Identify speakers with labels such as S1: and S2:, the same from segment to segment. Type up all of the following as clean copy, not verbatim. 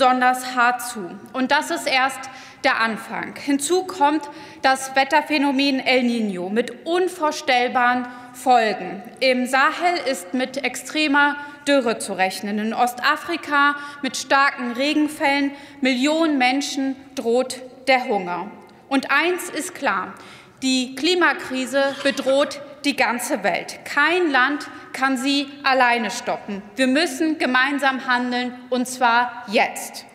S1: besonders hart zu. Und das ist erst der Anfang. Hinzu kommt das Wetterphänomen El Niño mit unvorstellbaren Folgen. Im Sahel ist mit extremer Dürre zu rechnen. In Ostafrika mit starken Regenfällen. Millionen Menschen droht der Hunger. Und eins ist klar: Die Klimakrise bedroht die ganze Welt. Kein Land kann sie alleine stoppen. Wir müssen gemeinsam handeln, und zwar jetzt.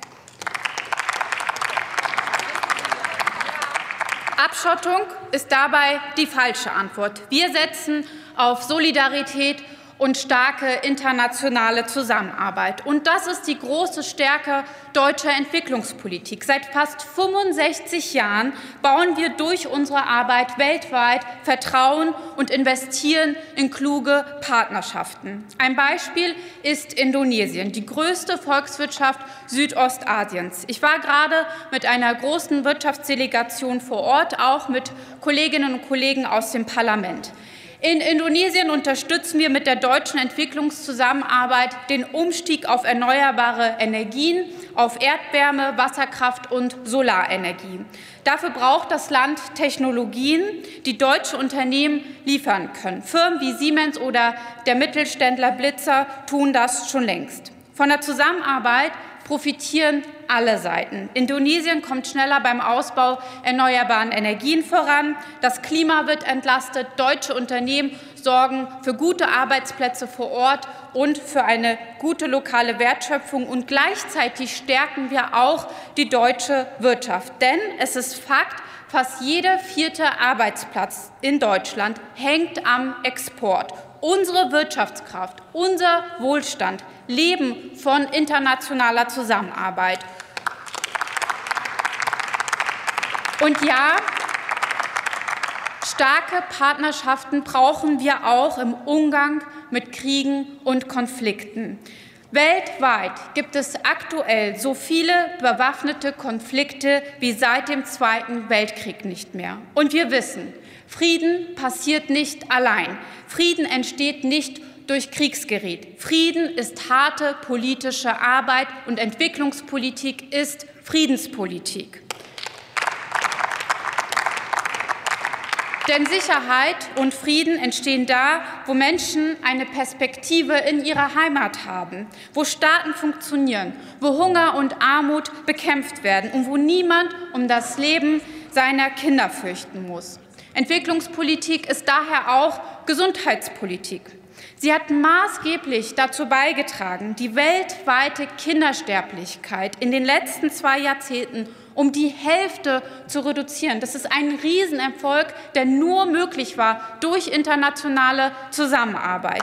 S1: Abschottung ist dabei die falsche Antwort. Wir setzen auf Solidarität und starke internationale Zusammenarbeit. Und das ist die große Stärke deutscher Entwicklungspolitik. Seit fast 65 Jahren bauen wir durch unsere Arbeit weltweit Vertrauen und investieren in kluge Partnerschaften. Ein Beispiel ist Indonesien, die größte Volkswirtschaft Südostasiens. Ich war gerade mit einer großen Wirtschaftsdelegation vor Ort, auch mit Kolleginnen und Kollegen aus dem Parlament. In Indonesien unterstützen wir mit der deutschen Entwicklungszusammenarbeit den Umstieg auf erneuerbare Energien, auf Erdwärme, Wasserkraft und Solarenergie. Dafür braucht das Land Technologien, die deutsche Unternehmen liefern können. Firmen wie Siemens oder der Mittelständler Blitzer tun das schon längst. Von der Zusammenarbeit profitieren alle Seiten. Indonesien kommt schneller beim Ausbau erneuerbaren Energien voran. Das Klima wird entlastet. Deutsche Unternehmen sorgen für gute Arbeitsplätze vor Ort und für eine gute lokale Wertschöpfung. Und gleichzeitig stärken wir auch die deutsche Wirtschaft. Denn es ist Fakt, fast jeder 4. Arbeitsplatz in Deutschland hängt am Export. Unsere Wirtschaftskraft, unser Wohlstand leben von internationaler Zusammenarbeit. Und ja, starke Partnerschaften brauchen wir auch im Umgang mit Kriegen und Konflikten. Weltweit gibt es aktuell so viele bewaffnete Konflikte wie seit dem Zweiten Weltkrieg nicht mehr. Und wir wissen, Frieden passiert nicht allein. Frieden entsteht nicht durch Kriegsgerät. Frieden ist harte politische Arbeit und Entwicklungspolitik ist Friedenspolitik. Denn Sicherheit und Frieden entstehen da, wo Menschen eine Perspektive in ihrer Heimat haben, wo Staaten funktionieren, wo Hunger und Armut bekämpft werden und wo niemand um das Leben seiner Kinder fürchten muss. Entwicklungspolitik ist daher auch Gesundheitspolitik. Sie hat maßgeblich dazu beigetragen, die weltweite Kindersterblichkeit in den letzten 2 Jahrzehnten um die Hälfte zu reduzieren. Das ist ein Riesenerfolg, der nur möglich war durch internationale Zusammenarbeit.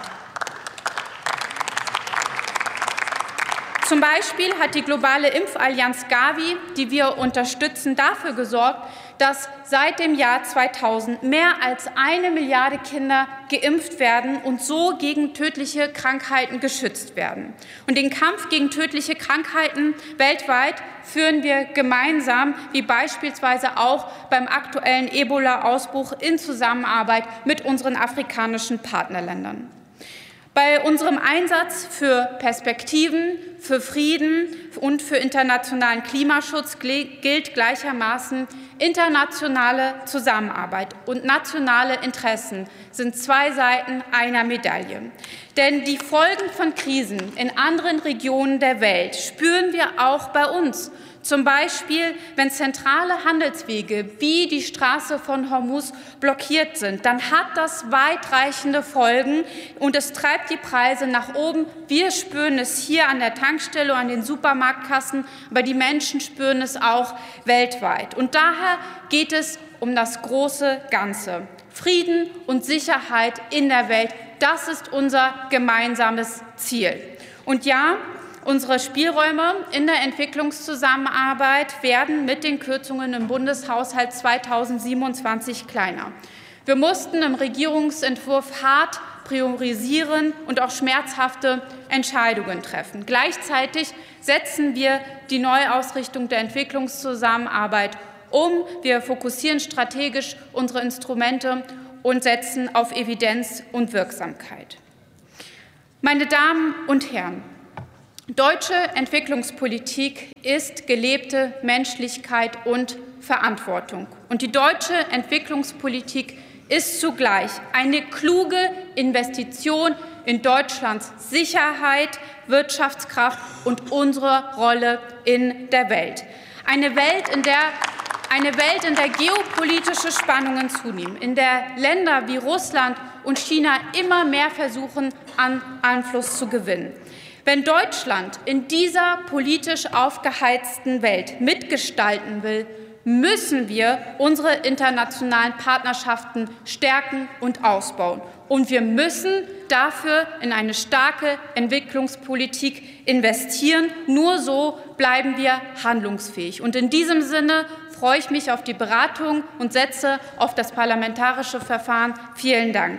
S1: Zum Beispiel hat die globale Impfallianz Gavi, die wir unterstützen, dafür gesorgt, dass seit dem Jahr 2000 mehr als 1 Milliarde Kinder geimpft werden und so gegen tödliche Krankheiten geschützt werden. Und den Kampf gegen tödliche Krankheiten weltweit führen wir gemeinsam, wie beispielsweise auch beim aktuellen Ebola-Ausbruch in Zusammenarbeit mit unseren afrikanischen Partnerländern. Bei unserem Einsatz für Perspektiven, für Frieden und für internationalen Klimaschutz gilt gleichermaßen: Internationale Zusammenarbeit und nationale Interessen sind 2 Seiten einer Medaille. Denn die Folgen von Krisen in anderen Regionen der Welt spüren wir auch bei uns. Zum Beispiel, wenn zentrale Handelswege wie die Straße von Hormuz blockiert sind, dann hat das weitreichende Folgen und es treibt die Preise nach oben. Wir spüren es hier an der Tankstelle, an den Supermarktkassen, aber die Menschen spüren es auch weltweit. Und daher geht es um das große Ganze. Frieden und Sicherheit in der Welt, das ist unser gemeinsames Ziel. Und ja, unsere Spielräume in der Entwicklungszusammenarbeit werden mit den Kürzungen im Bundeshaushalt 2027 kleiner. Wir mussten im Regierungsentwurf hart priorisieren und auch schmerzhafte Entscheidungen treffen. Gleichzeitig setzen wir die Neuausrichtung der Entwicklungszusammenarbeit um. Wir fokussieren strategisch unsere Instrumente und setzen auf Evidenz und Wirksamkeit. Meine Damen und Herren, Deutsche Entwicklungspolitik ist gelebte Menschlichkeit und Verantwortung. Und die deutsche Entwicklungspolitik ist zugleich eine kluge Investition in Deutschlands Sicherheit, Wirtschaftskraft und unsere Rolle in der Welt. Eine Welt, in der geopolitische Spannungen zunehmen, in der Länder wie Russland und China immer mehr versuchen, an Einfluss zu gewinnen. Wenn Deutschland in dieser politisch aufgeheizten Welt mitgestalten will, müssen wir unsere internationalen Partnerschaften stärken und ausbauen. Und wir müssen dafür in eine starke Entwicklungspolitik investieren. Nur so bleiben wir handlungsfähig. Und in diesem Sinne freue ich mich auf die Beratung und setze auf das parlamentarische Verfahren. Vielen Dank.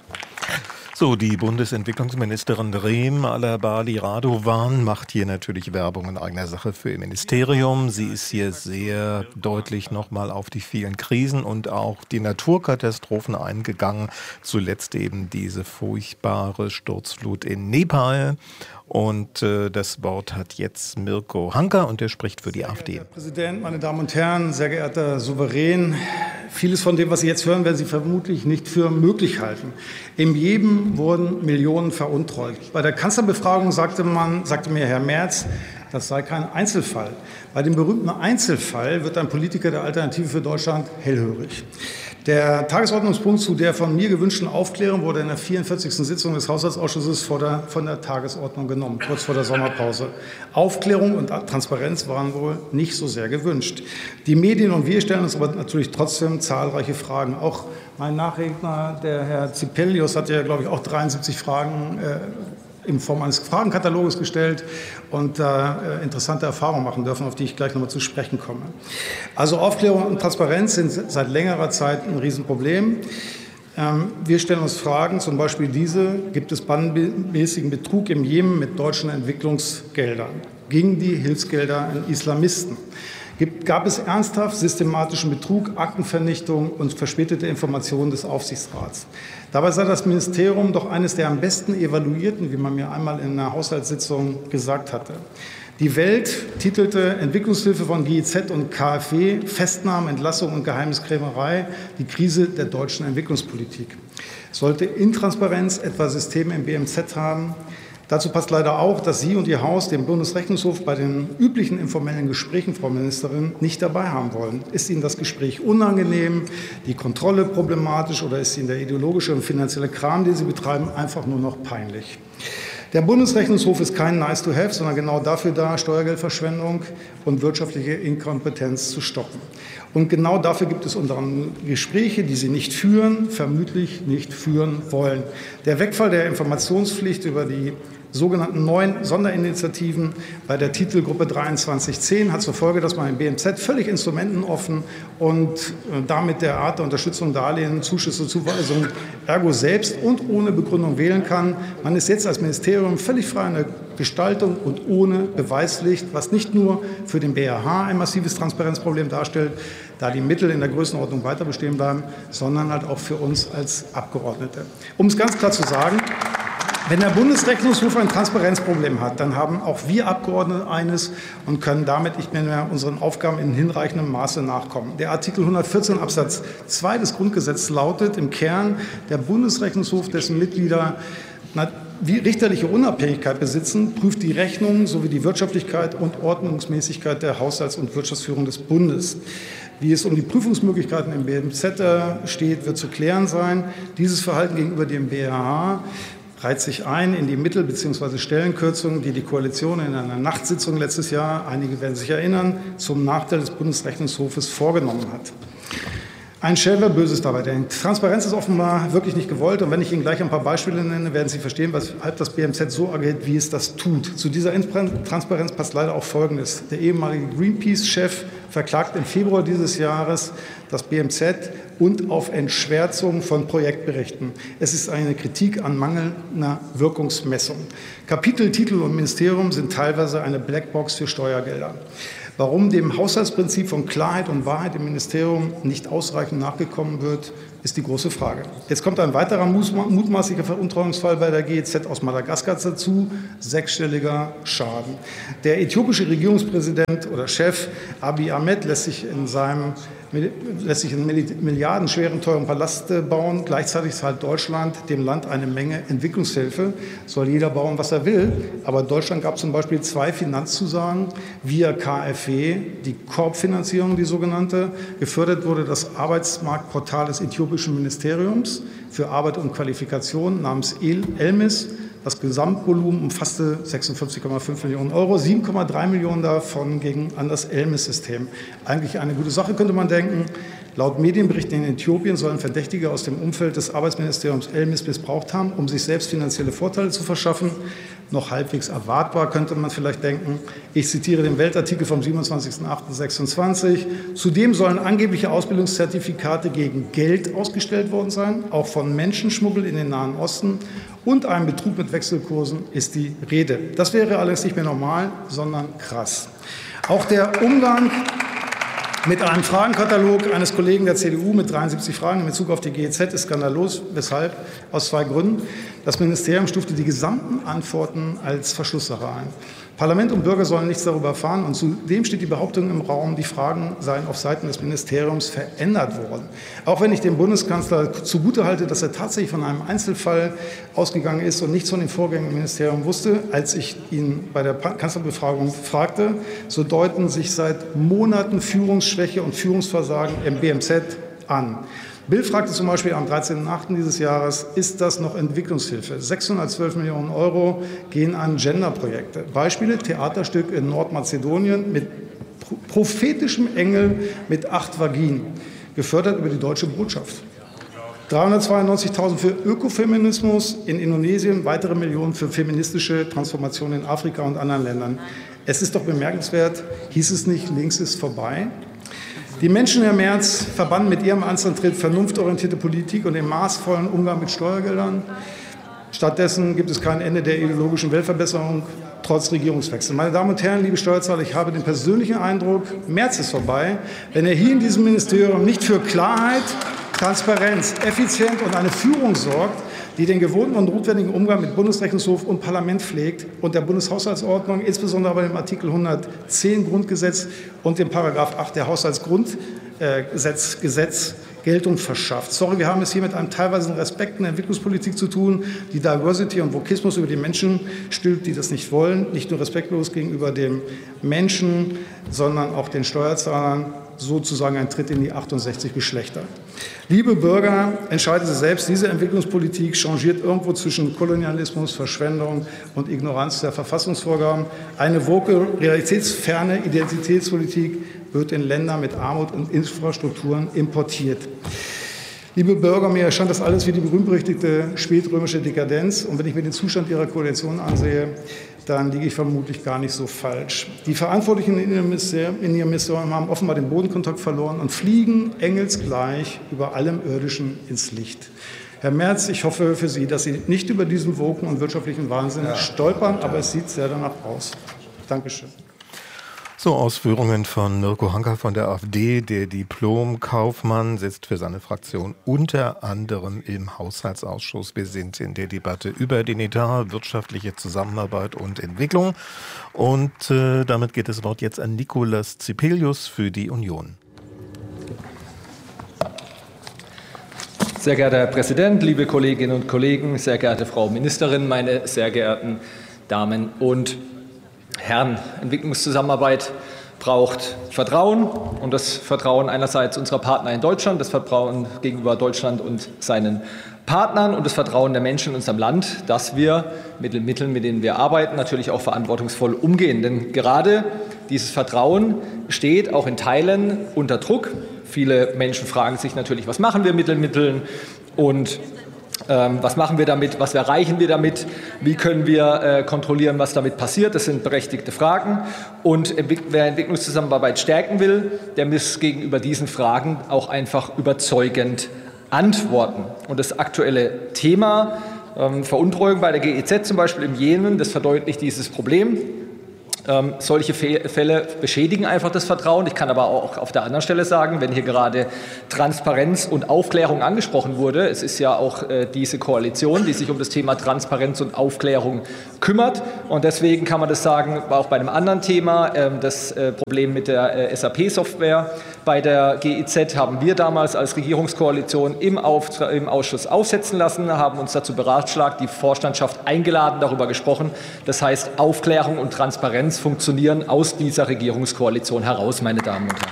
S2: So, die Bundesentwicklungsministerin Reem Alabali Radovan macht hier natürlich Werbung in eigener Sache für ihr Ministerium. Sie ist hier sehr deutlich nochmal auf die vielen Krisen und auch die Naturkatastrophen eingegangen. Zuletzt eben diese furchtbare Sturzflut in Nepal. Und das Wort hat jetzt Mirko Hanka und der spricht für die AfD.
S3: Herr Präsident, meine Damen und Herren, sehr geehrter Souverän, vieles von dem, was Sie jetzt hören, werden Sie vermutlich nicht für möglich halten. Im Jemen wurden Millionen veruntreut. Bei der Kanzlerbefragung sagte mir Herr Merz, das sei kein Einzelfall. Bei dem berühmten Einzelfall wird ein Politiker der Alternative für Deutschland hellhörig. Der Tagesordnungspunkt zu der von mir gewünschten Aufklärung wurde in der 44. Sitzung des Haushaltsausschusses von der Tagesordnung genommen, kurz vor der Sommerpause. Aufklärung und Transparenz waren wohl nicht so sehr gewünscht. Die Medien und wir stellen uns aber natürlich trotzdem zahlreiche Fragen. Auch mein Nachredner, der Herr Zipelius, hat ja, glaube ich, auch 73 Fragen in Form eines Fragenkataloges gestellt und interessante Erfahrungen machen dürfen, auf die ich gleich noch mal zu sprechen komme. Also Aufklärung und Transparenz sind seit längerer Zeit ein Riesenproblem. Wir stellen uns Fragen, zum Beispiel diese: Gibt es bandenmäßigen Betrug im Jemen mit deutschen Entwicklungsgeldern? Gingen die Hilfsgelder an Islamisten? Gab es ernsthaft systematischen Betrug, Aktenvernichtung und verspätete Informationen des Aufsichtsrats? Dabei sei das Ministerium doch eines der am besten evaluierten, wie man mir einmal in einer Haushaltssitzung gesagt hatte. Die Welt titelte Entwicklungshilfe von GIZ und KfW, Festnahmen, Entlassung und Geheimniskrämerei, die Krise der deutschen Entwicklungspolitik. Sollte Intransparenz etwa Systeme im BMZ haben? Dazu passt leider auch, dass Sie und Ihr Haus den Bundesrechnungshof bei den üblichen informellen Gesprächen, Frau Ministerin, nicht dabei haben wollen. Ist Ihnen das Gespräch unangenehm, die Kontrolle problematisch oder ist Ihnen der ideologische und finanzielle Kram, den Sie betreiben, einfach nur noch peinlich? Der Bundesrechnungshof ist kein Nice-to-have, sondern genau dafür da, Steuergeldverschwendung und wirtschaftliche Inkompetenz zu stoppen. Und genau dafür gibt es unter anderem Gespräche, die Sie nicht führen, vermutlich nicht führen wollen. Der Wegfall der Informationspflicht über die sogenannten neuen Sonderinitiativen bei der Titelgruppe 2310 hat zur Folge, dass man im BMZ völlig instrumentenoffen und damit der Art der Unterstützung, Darlehen, Zuschüsse, Zuweisungen, ergo selbst und ohne Begründung wählen kann. Man ist jetzt als Ministerium völlig frei in der Gestaltung und ohne Beweispflicht, was nicht nur für den BRH ein massives Transparenzproblem darstellt, da die Mittel in der Größenordnung weiter bestehen bleiben, sondern halt auch für uns als Abgeordnete. Um es ganz klar zu sagen: Wenn der Bundesrechnungshof ein Transparenzproblem hat, dann haben auch wir Abgeordnete eines und können damit nicht mehr unseren Aufgaben in hinreichendem Maße nachkommen. Der Artikel 114 Absatz 2 des Grundgesetzes lautet im Kern: Der Bundesrechnungshof, dessen Mitglieder wie richterliche Unabhängigkeit besitzen, prüft die Rechnungen sowie die Wirtschaftlichkeit und Ordnungsmäßigkeit der Haushalts- und Wirtschaftsführung des Bundes. Wie es um die Prüfungsmöglichkeiten im BMZ steht, wird zu klären sein. Dieses Verhalten gegenüber dem BRH reiht sich ein in die Mittel- bzw. Stellenkürzungen, die die Koalition in einer Nachtsitzung letztes Jahr, einige werden sich erinnern, zum Nachteil des Bundesrechnungshofes vorgenommen hat. Ein Schelm, wer Böses dabei denkt. Transparenz ist offenbar wirklich nicht gewollt. Und wenn ich Ihnen gleich ein paar Beispiele nenne, werden Sie verstehen, weshalb das BMZ so agiert, wie es das tut. Zu dieser Transparenz passt leider auch Folgendes. Der ehemalige Greenpeace-Chef verklagt im Februar dieses Jahres das BMZ und auf Entschwärzung von Projektberichten. Es ist eine Kritik an mangelnder Wirkungsmessung. Kapitel, Titel und Ministerium sind teilweise eine Blackbox für Steuergelder. Warum dem Haushaltsprinzip von Klarheit und Wahrheit im Ministerium nicht ausreichend nachgekommen wird, ist die große Frage. Jetzt kommt ein weiterer mutmaßlicher Veruntreuungsfall bei der GEZ aus Madagaskar dazu, 6-stelliger Schaden. Der äthiopische Regierungspräsident oder Chef Abiy Ahmed lässt sich einen milliardenschweren teuren Palast bauen. Gleichzeitig zahlt Deutschland dem Land eine Menge Entwicklungshilfe. Soll jeder bauen, was er will. Aber Deutschland gab zum Beispiel 2 Finanzzusagen via KfW, die Korbfinanzierung, die sogenannte. Gefördert wurde das Arbeitsmarktportal des äthiopischen Ministeriums für Arbeit und Qualifikation namens ELMIS. Das Gesamtvolumen umfasste 46,5 Millionen Euro, 7,3 Millionen davon gingen an das ELMIS-System. Eigentlich eine gute Sache, könnte man denken. Laut Medienberichten in Äthiopien sollen Verdächtige aus dem Umfeld des Arbeitsministeriums ELMIS missbraucht haben, um sich selbst finanzielle Vorteile zu verschaffen. Noch halbwegs erwartbar, könnte man vielleicht denken. Ich zitiere den Weltartikel vom 27.08.26. Zudem sollen angebliche Ausbildungszertifikate gegen Geld ausgestellt worden sein, auch von Menschenschmuggel in den Nahen Osten und einem Betrug mit Wechselkursen ist die Rede. Das wäre allerdings nicht mehr normal, sondern krass. Auch der Umgang mit einem Fragenkatalog eines Kollegen der CDU mit 73 Fragen in Bezug auf die GEZ ist skandalös. Weshalb? Aus 2 Gründen. Das Ministerium stufte die gesamten Antworten als Verschlusssache ein. Parlament und Bürger sollen nichts darüber erfahren. Und zudem steht die Behauptung im Raum, die Fragen seien auf Seiten des Ministeriums verändert worden. Auch wenn ich dem Bundeskanzler zugutehalte, dass er tatsächlich von einem Einzelfall ausgegangen ist und nichts von den Vorgängen im Ministerium wusste, als ich ihn bei der Kanzlerbefragung fragte, so deuten sich seit Monaten Führungsschwäche und Führungsversagen im BMZ an. Bild fragte zum Beispiel am 13.08. dieses Jahres, ist das noch Entwicklungshilfe? 612 Millionen Euro gehen an Genderprojekte. Beispiele, Theaterstück in Nordmazedonien mit prophetischem Engel mit 8 Vaginen, gefördert über die Deutsche Botschaft. 392.000 für Ökofeminismus in Indonesien, weitere Millionen für feministische Transformation in Afrika und anderen Ländern. Es ist doch bemerkenswert, hieß es nicht, links ist vorbei? Die Menschen, Herr Merz, verbannen mit Ihrem Amtsantritt vernunftorientierte Politik und den maßvollen Umgang mit Steuergeldern. Stattdessen gibt es kein Ende der ideologischen Weltverbesserung, trotz Regierungswechsel. Meine Damen und Herren, liebe Steuerzahler, ich habe den persönlichen Eindruck, Merz ist vorbei, wenn er hier in diesem Ministerium nicht für Klarheit, Transparenz, Effizienz und eine Führung sorgt, die den gewohnten und notwendigen Umgang mit Bundesrechnungshof und Parlament pflegt und der Bundeshaushaltsordnung, insbesondere bei dem Artikel 110 Grundgesetz und dem Paragraph 8 der Haushaltsgrundgesetz Geltung verschafft. Sorry, wir haben es hier mit einem teilweise Respekt in der Entwicklungspolitik zu tun, die Diversity und Vokismus über die Menschen stülpt, die das nicht wollen, nicht nur respektlos gegenüber dem Menschen, sondern auch den Steuerzahlern, sozusagen ein Tritt in die 68 Geschlechter. Liebe Bürger, entscheiden Sie selbst, diese Entwicklungspolitik changiert irgendwo zwischen Kolonialismus, Verschwendung und Ignoranz der Verfassungsvorgaben. Eine woke, realitätsferne Identitätspolitik wird in Länder mit Armut und Infrastrukturen importiert. Liebe Bürger, mir erscheint das alles wie die berühmt-berüchtigte spätrömische Dekadenz. Und wenn ich mir den Zustand Ihrer Koalition ansehe, dann liege ich vermutlich gar nicht so falsch. Die Verantwortlichen in Ihrem Ministerium haben offenbar den Bodenkontakt verloren und fliegen engelsgleich über allem Irdischen ins Licht. Herr Merz, ich hoffe für Sie, dass Sie nicht über diesen woken und wirtschaftlichen Wahnsinn stolpern, aber es sieht sehr danach aus. Dankeschön.
S2: So Ausführungen von Mirko Hanka von der AfD. Der Diplom-Kaufmann sitzt für seine Fraktion unter anderem im Haushaltsausschuss. Wir sind in der Debatte über den Etat, wirtschaftliche Zusammenarbeit und Entwicklung. Und damit geht das Wort jetzt an Nikolaus Zipelius für die Union.
S4: Sehr geehrter Herr Präsident, liebe Kolleginnen und Kollegen, sehr geehrte Frau Ministerin, meine sehr geehrten Damen und Herren, Entwicklungszusammenarbeit braucht Vertrauen und das Vertrauen einerseits unserer Partner in Deutschland, das Vertrauen gegenüber Deutschland und seinen Partnern und das Vertrauen der Menschen in unserem Land, dass wir mit den Mitteln, mit denen wir arbeiten, natürlich auch verantwortungsvoll umgehen. Denn gerade dieses Vertrauen steht auch in Teilen unter Druck. Viele Menschen fragen sich natürlich, was machen wir mit den Mitteln und Was machen wir damit? Was erreichen wir damit? Wie können wir kontrollieren, was damit passiert? Das sind berechtigte Fragen. Und wer Entwicklungszusammenarbeit stärken will, der muss gegenüber diesen Fragen auch einfach überzeugend antworten. Und das aktuelle Thema Veruntreuung bei der GEZ zum Beispiel im Jemen, das verdeutlicht dieses Problem. Solche Fälle beschädigen einfach das Vertrauen. Ich kann aber auch auf der anderen Stelle sagen, wenn hier gerade Transparenz und Aufklärung angesprochen wurde, es ist ja auch diese Koalition, die sich um das Thema Transparenz und Aufklärung kümmert. Und deswegen kann man das sagen, auch bei einem anderen Thema, das Problem mit der SAP-Software bei der GEZ haben wir damals als Regierungskoalition im Ausschuss aufsetzen lassen, haben uns dazu beratschlagt, die Vorstandschaft eingeladen, darüber gesprochen. Das heißt, Aufklärung und Transparenz funktionieren aus dieser Regierungskoalition heraus, meine Damen und Herren.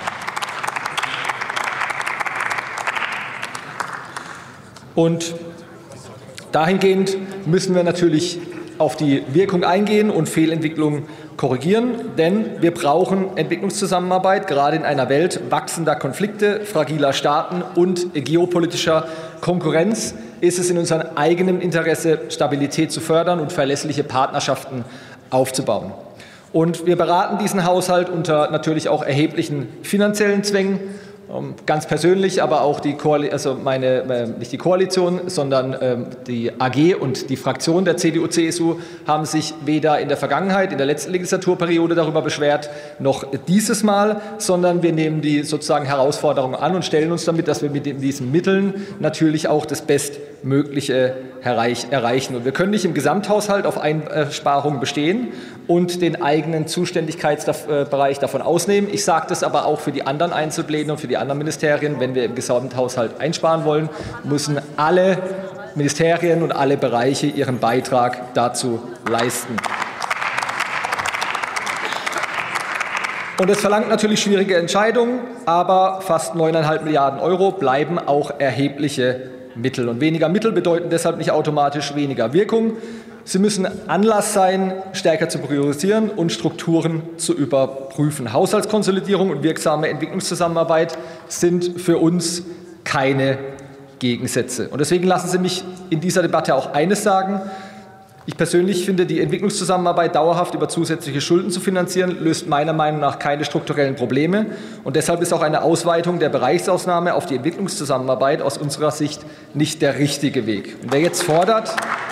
S4: Und dahingehend müssen wir natürlich auf die Wirkung eingehen und Fehlentwicklungen korrigieren, denn wir brauchen Entwicklungszusammenarbeit, gerade in einer Welt wachsender Konflikte, fragiler Staaten und geopolitischer Konkurrenz ist es in unserem eigenen Interesse, Stabilität zu fördern und verlässliche Partnerschaften aufzubauen. Und wir beraten diesen Haushalt unter natürlich auch erheblichen finanziellen Zwängen. Ganz persönlich, aber auch nicht die Koalition, sondern die AG und die Fraktion der CDU-CSU haben sich weder in der Vergangenheit, in der letzten Legislaturperiode darüber beschwert, noch dieses Mal, sondern wir nehmen die sozusagen Herausforderungen an und stellen uns damit, dass wir mit diesen Mitteln natürlich auch das Bestmögliche erreichen. Und wir können nicht im Gesamthaushalt auf Einsparungen bestehen und den eigenen Zuständigkeitsbereich davon ausnehmen. Ich sage das aber auch für die anderen Einzelpläne und für die anderen Ministerien. Wenn wir im Gesamthaushalt einsparen wollen, müssen alle Ministerien und alle Bereiche ihren Beitrag dazu leisten. Und es verlangt natürlich schwierige Entscheidungen, aber fast 9,5 Milliarden Euro bleiben auch erhebliche Mittel. Und weniger Mittel bedeuten deshalb nicht automatisch weniger Wirkung. Sie müssen Anlass sein, stärker zu priorisieren und Strukturen zu überprüfen. Haushaltskonsolidierung und wirksame Entwicklungszusammenarbeit sind für uns keine Gegensätze. Und deswegen lassen Sie mich in dieser Debatte auch eines sagen. Ich persönlich finde, die Entwicklungszusammenarbeit dauerhaft über zusätzliche Schulden zu finanzieren, löst meiner Meinung nach keine strukturellen Probleme. Und deshalb ist auch eine Ausweitung der Bereichsausnahme auf die Entwicklungszusammenarbeit aus unserer Sicht nicht der richtige Weg. Und wer jetzt fordert,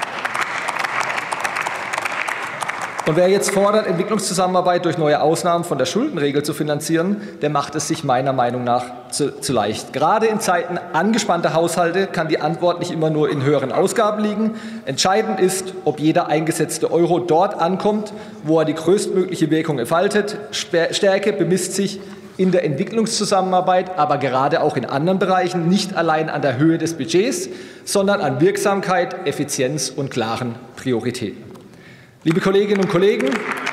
S4: Entwicklungszusammenarbeit durch neue Ausnahmen von der Schuldenregel zu finanzieren, der macht es sich meiner Meinung nach zu leicht. Gerade in Zeiten angespannter Haushalte kann die Antwort nicht immer nur in höheren Ausgaben liegen. Entscheidend ist, ob jeder eingesetzte Euro dort ankommt, wo er die größtmögliche Wirkung entfaltet. Stärke bemisst sich in der Entwicklungszusammenarbeit, aber gerade auch in anderen Bereichen nicht allein an der Höhe des Budgets, sondern an Wirksamkeit, Effizienz und klaren Prioritäten. Liebe Kolleginnen und Kollegen,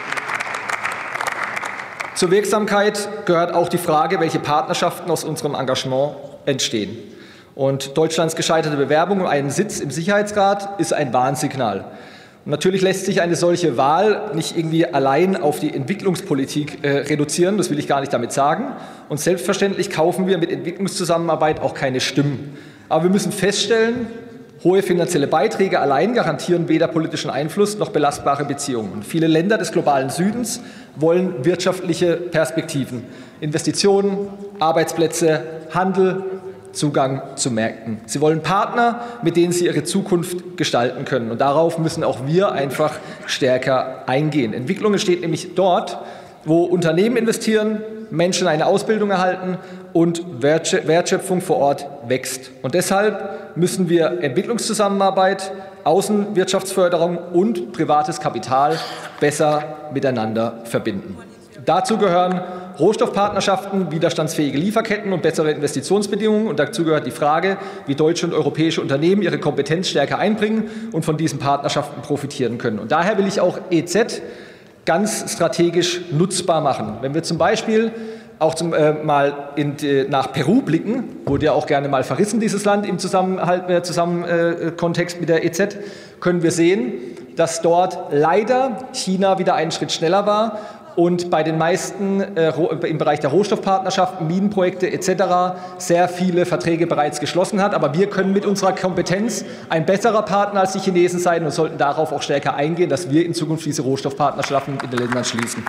S4: zur Wirksamkeit gehört auch die Frage, welche Partnerschaften aus unserem Engagement entstehen. Und Deutschlands gescheiterte Bewerbung um einen Sitz im Sicherheitsrat ist ein Warnsignal. Und natürlich lässt sich eine solche Wahl nicht irgendwie allein auf die Entwicklungspolitik reduzieren, das will ich gar nicht damit sagen. Und selbstverständlich kaufen wir mit Entwicklungszusammenarbeit auch keine Stimmen. Aber wir müssen feststellen, hohe finanzielle Beiträge allein garantieren weder politischen Einfluss noch belastbare Beziehungen. Und viele Länder des globalen Südens wollen wirtschaftliche Perspektiven, Investitionen, Arbeitsplätze, Handel, Zugang zu Märkten. Sie wollen Partner, mit denen sie ihre Zukunft gestalten können. Und darauf müssen auch wir einfach stärker eingehen. Entwicklung entsteht nämlich dort, wo Unternehmen investieren, Menschen eine Ausbildung erhalten und Wertschöpfung vor Ort wächst. Und deshalb müssen wir Entwicklungszusammenarbeit, Außenwirtschaftsförderung und privates Kapital besser miteinander verbinden. Dazu gehören Rohstoffpartnerschaften, widerstandsfähige Lieferketten und bessere Investitionsbedingungen. Und dazu gehört die Frage, wie deutsche und europäische Unternehmen ihre Kompetenz stärker einbringen und von diesen Partnerschaften profitieren können. Und daher will ich auch EZ ganz strategisch nutzbar machen. Wenn wir zum Beispiel auch nach Peru blicken, wurde ja auch gerne mal verrissen, dieses Land im Kontext mit der EZ, können wir sehen, dass dort leider China wieder einen Schritt schneller war und bei den meisten im Bereich der Rohstoffpartnerschaften, Minenprojekte etc. sehr viele Verträge bereits geschlossen hat. Aber wir können mit unserer Kompetenz ein besserer Partner als die Chinesen sein und sollten darauf auch stärker eingehen, dass wir in Zukunft diese Rohstoffpartnerschaften in den Ländern schließen.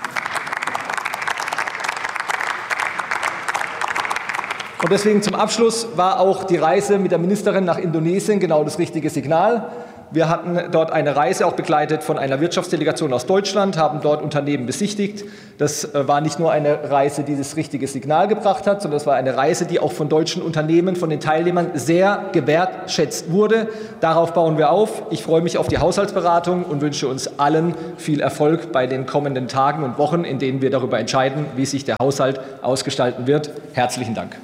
S4: Und deswegen zum Abschluss war auch die Reise mit der Ministerin nach Indonesien genau das richtige Signal. Wir hatten dort eine Reise, auch begleitet von einer Wirtschaftsdelegation aus Deutschland, haben dort Unternehmen besichtigt. Das war nicht nur eine Reise, die das richtige Signal gebracht hat, sondern es war eine Reise, die auch von deutschen Unternehmen, von den Teilnehmern sehr gewertschätzt wurde. Darauf bauen wir auf. Ich freue mich auf die Haushaltsberatung und wünsche uns allen viel Erfolg bei den kommenden Tagen und Wochen, in denen wir darüber entscheiden, wie sich der Haushalt ausgestalten wird. Herzlichen Dank.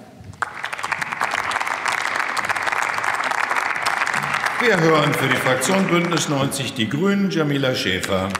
S5: Wir hören für die Fraktion Bündnis 90 Die Grünen Jamila Schäfer.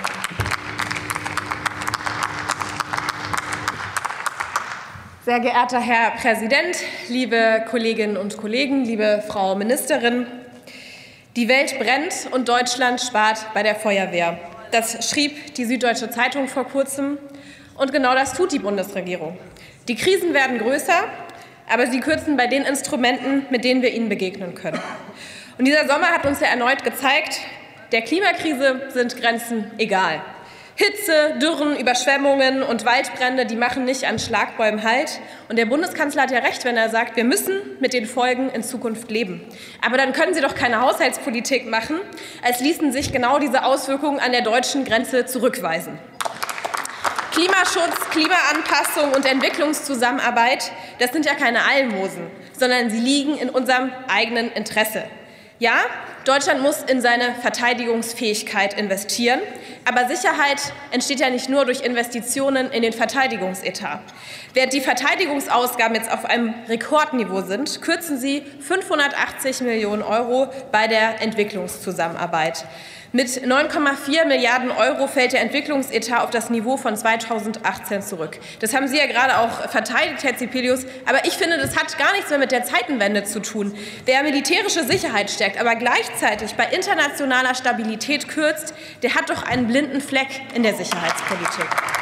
S6: Sehr geehrter Herr Präsident, liebe Kolleginnen und Kollegen, liebe Frau Ministerin! Die Welt brennt und Deutschland spart bei der Feuerwehr. Das schrieb die Süddeutsche Zeitung vor kurzem. Und genau das tut die Bundesregierung. Die Krisen werden größer, aber sie kürzen bei den Instrumenten, mit denen wir ihnen begegnen können. Und dieser Sommer hat uns ja erneut gezeigt, der Klimakrise sind Grenzen egal. Hitze, Dürren, Überschwemmungen und Waldbrände, die machen nicht an Schlagbäumen Halt. Und der Bundeskanzler hat ja recht, wenn er sagt, wir müssen mit den Folgen in Zukunft leben. Aber dann können Sie doch keine Haushaltspolitik machen, als ließen sich genau diese Auswirkungen an der deutschen Grenze zurückweisen. Klimaschutz, Klimaanpassung und Entwicklungszusammenarbeit, das sind ja keine Almosen, sondern sie liegen in unserem eigenen Interesse. Ja, Deutschland muss in seine Verteidigungsfähigkeit investieren, aber Sicherheit entsteht ja nicht nur durch Investitionen in den Verteidigungsetat. Während die Verteidigungsausgaben jetzt auf einem Rekordniveau sind, kürzen Sie 580 Millionen € bei der Entwicklungszusammenarbeit. Mit 9,4 Milliarden € fällt der Entwicklungsetat auf das Niveau von 2018 zurück. Das haben Sie ja gerade auch verteidigt, Herr Zipelius. Aber ich finde, das hat gar nichts mehr mit der Zeitenwende zu tun. Wer militärische Sicherheit stärkt, aber gleichzeitig bei internationaler Stabilität kürzt, der hat doch einen blinden Fleck in der Sicherheitspolitik.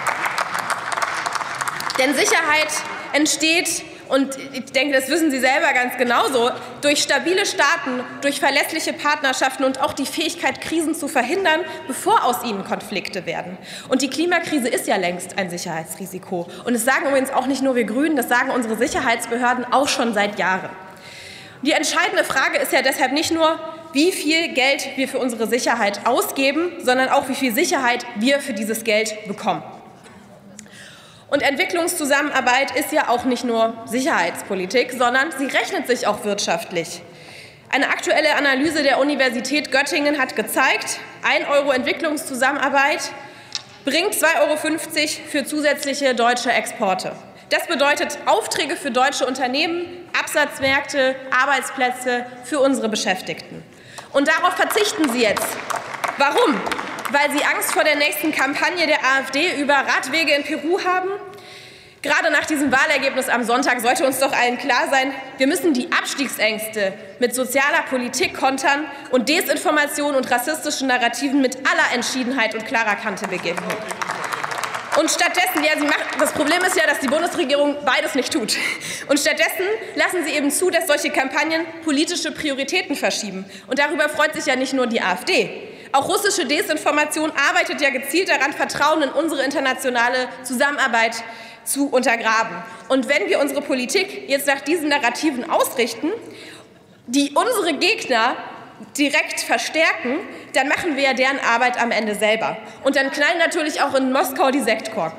S6: Denn Sicherheit entsteht, und ich denke, das wissen Sie selber ganz genauso, durch stabile Staaten, durch verlässliche Partnerschaften und auch die Fähigkeit, Krisen zu verhindern, bevor aus ihnen Konflikte werden. Und die Klimakrise ist ja längst ein Sicherheitsrisiko. Und das sagen übrigens auch nicht nur wir Grünen, das sagen unsere Sicherheitsbehörden auch schon seit Jahren. Die entscheidende Frage ist ja deshalb nicht nur, wie viel Geld wir für unsere Sicherheit ausgeben, sondern auch, wie viel Sicherheit wir für dieses Geld bekommen. Und Entwicklungszusammenarbeit ist ja auch nicht nur Sicherheitspolitik, sondern sie rechnet sich auch wirtschaftlich. Eine aktuelle Analyse der Universität Göttingen hat gezeigt, 1 € Entwicklungszusammenarbeit bringt 2,50 € für zusätzliche deutsche Exporte. Das bedeutet Aufträge für deutsche Unternehmen, Absatzmärkte, Arbeitsplätze für unsere Beschäftigten. Und darauf verzichten Sie jetzt. Warum? Weil Sie Angst vor der nächsten Kampagne der AfD über Radwege in Peru haben? Gerade nach diesem Wahlergebnis am Sonntag sollte uns doch allen klar sein, wir müssen die Abstiegsängste mit sozialer Politik kontern und Desinformation und rassistischen Narrativen mit aller Entschiedenheit und klarer Kante begegnen. Und stattdessen, das Problem ist ja, dass die Bundesregierung beides nicht tut. Und stattdessen lassen Sie eben zu, dass solche Kampagnen politische Prioritäten verschieben. Und darüber freut sich ja nicht nur die AfD. Auch russische Desinformation arbeitet ja gezielt daran, Vertrauen in unsere internationale Zusammenarbeit zu untergraben. Und wenn wir unsere Politik jetzt nach diesen Narrativen ausrichten, die unsere Gegner direkt verstärken, dann machen wir ja deren Arbeit am Ende selber. Und dann knallen natürlich auch in Moskau die Sektkorken.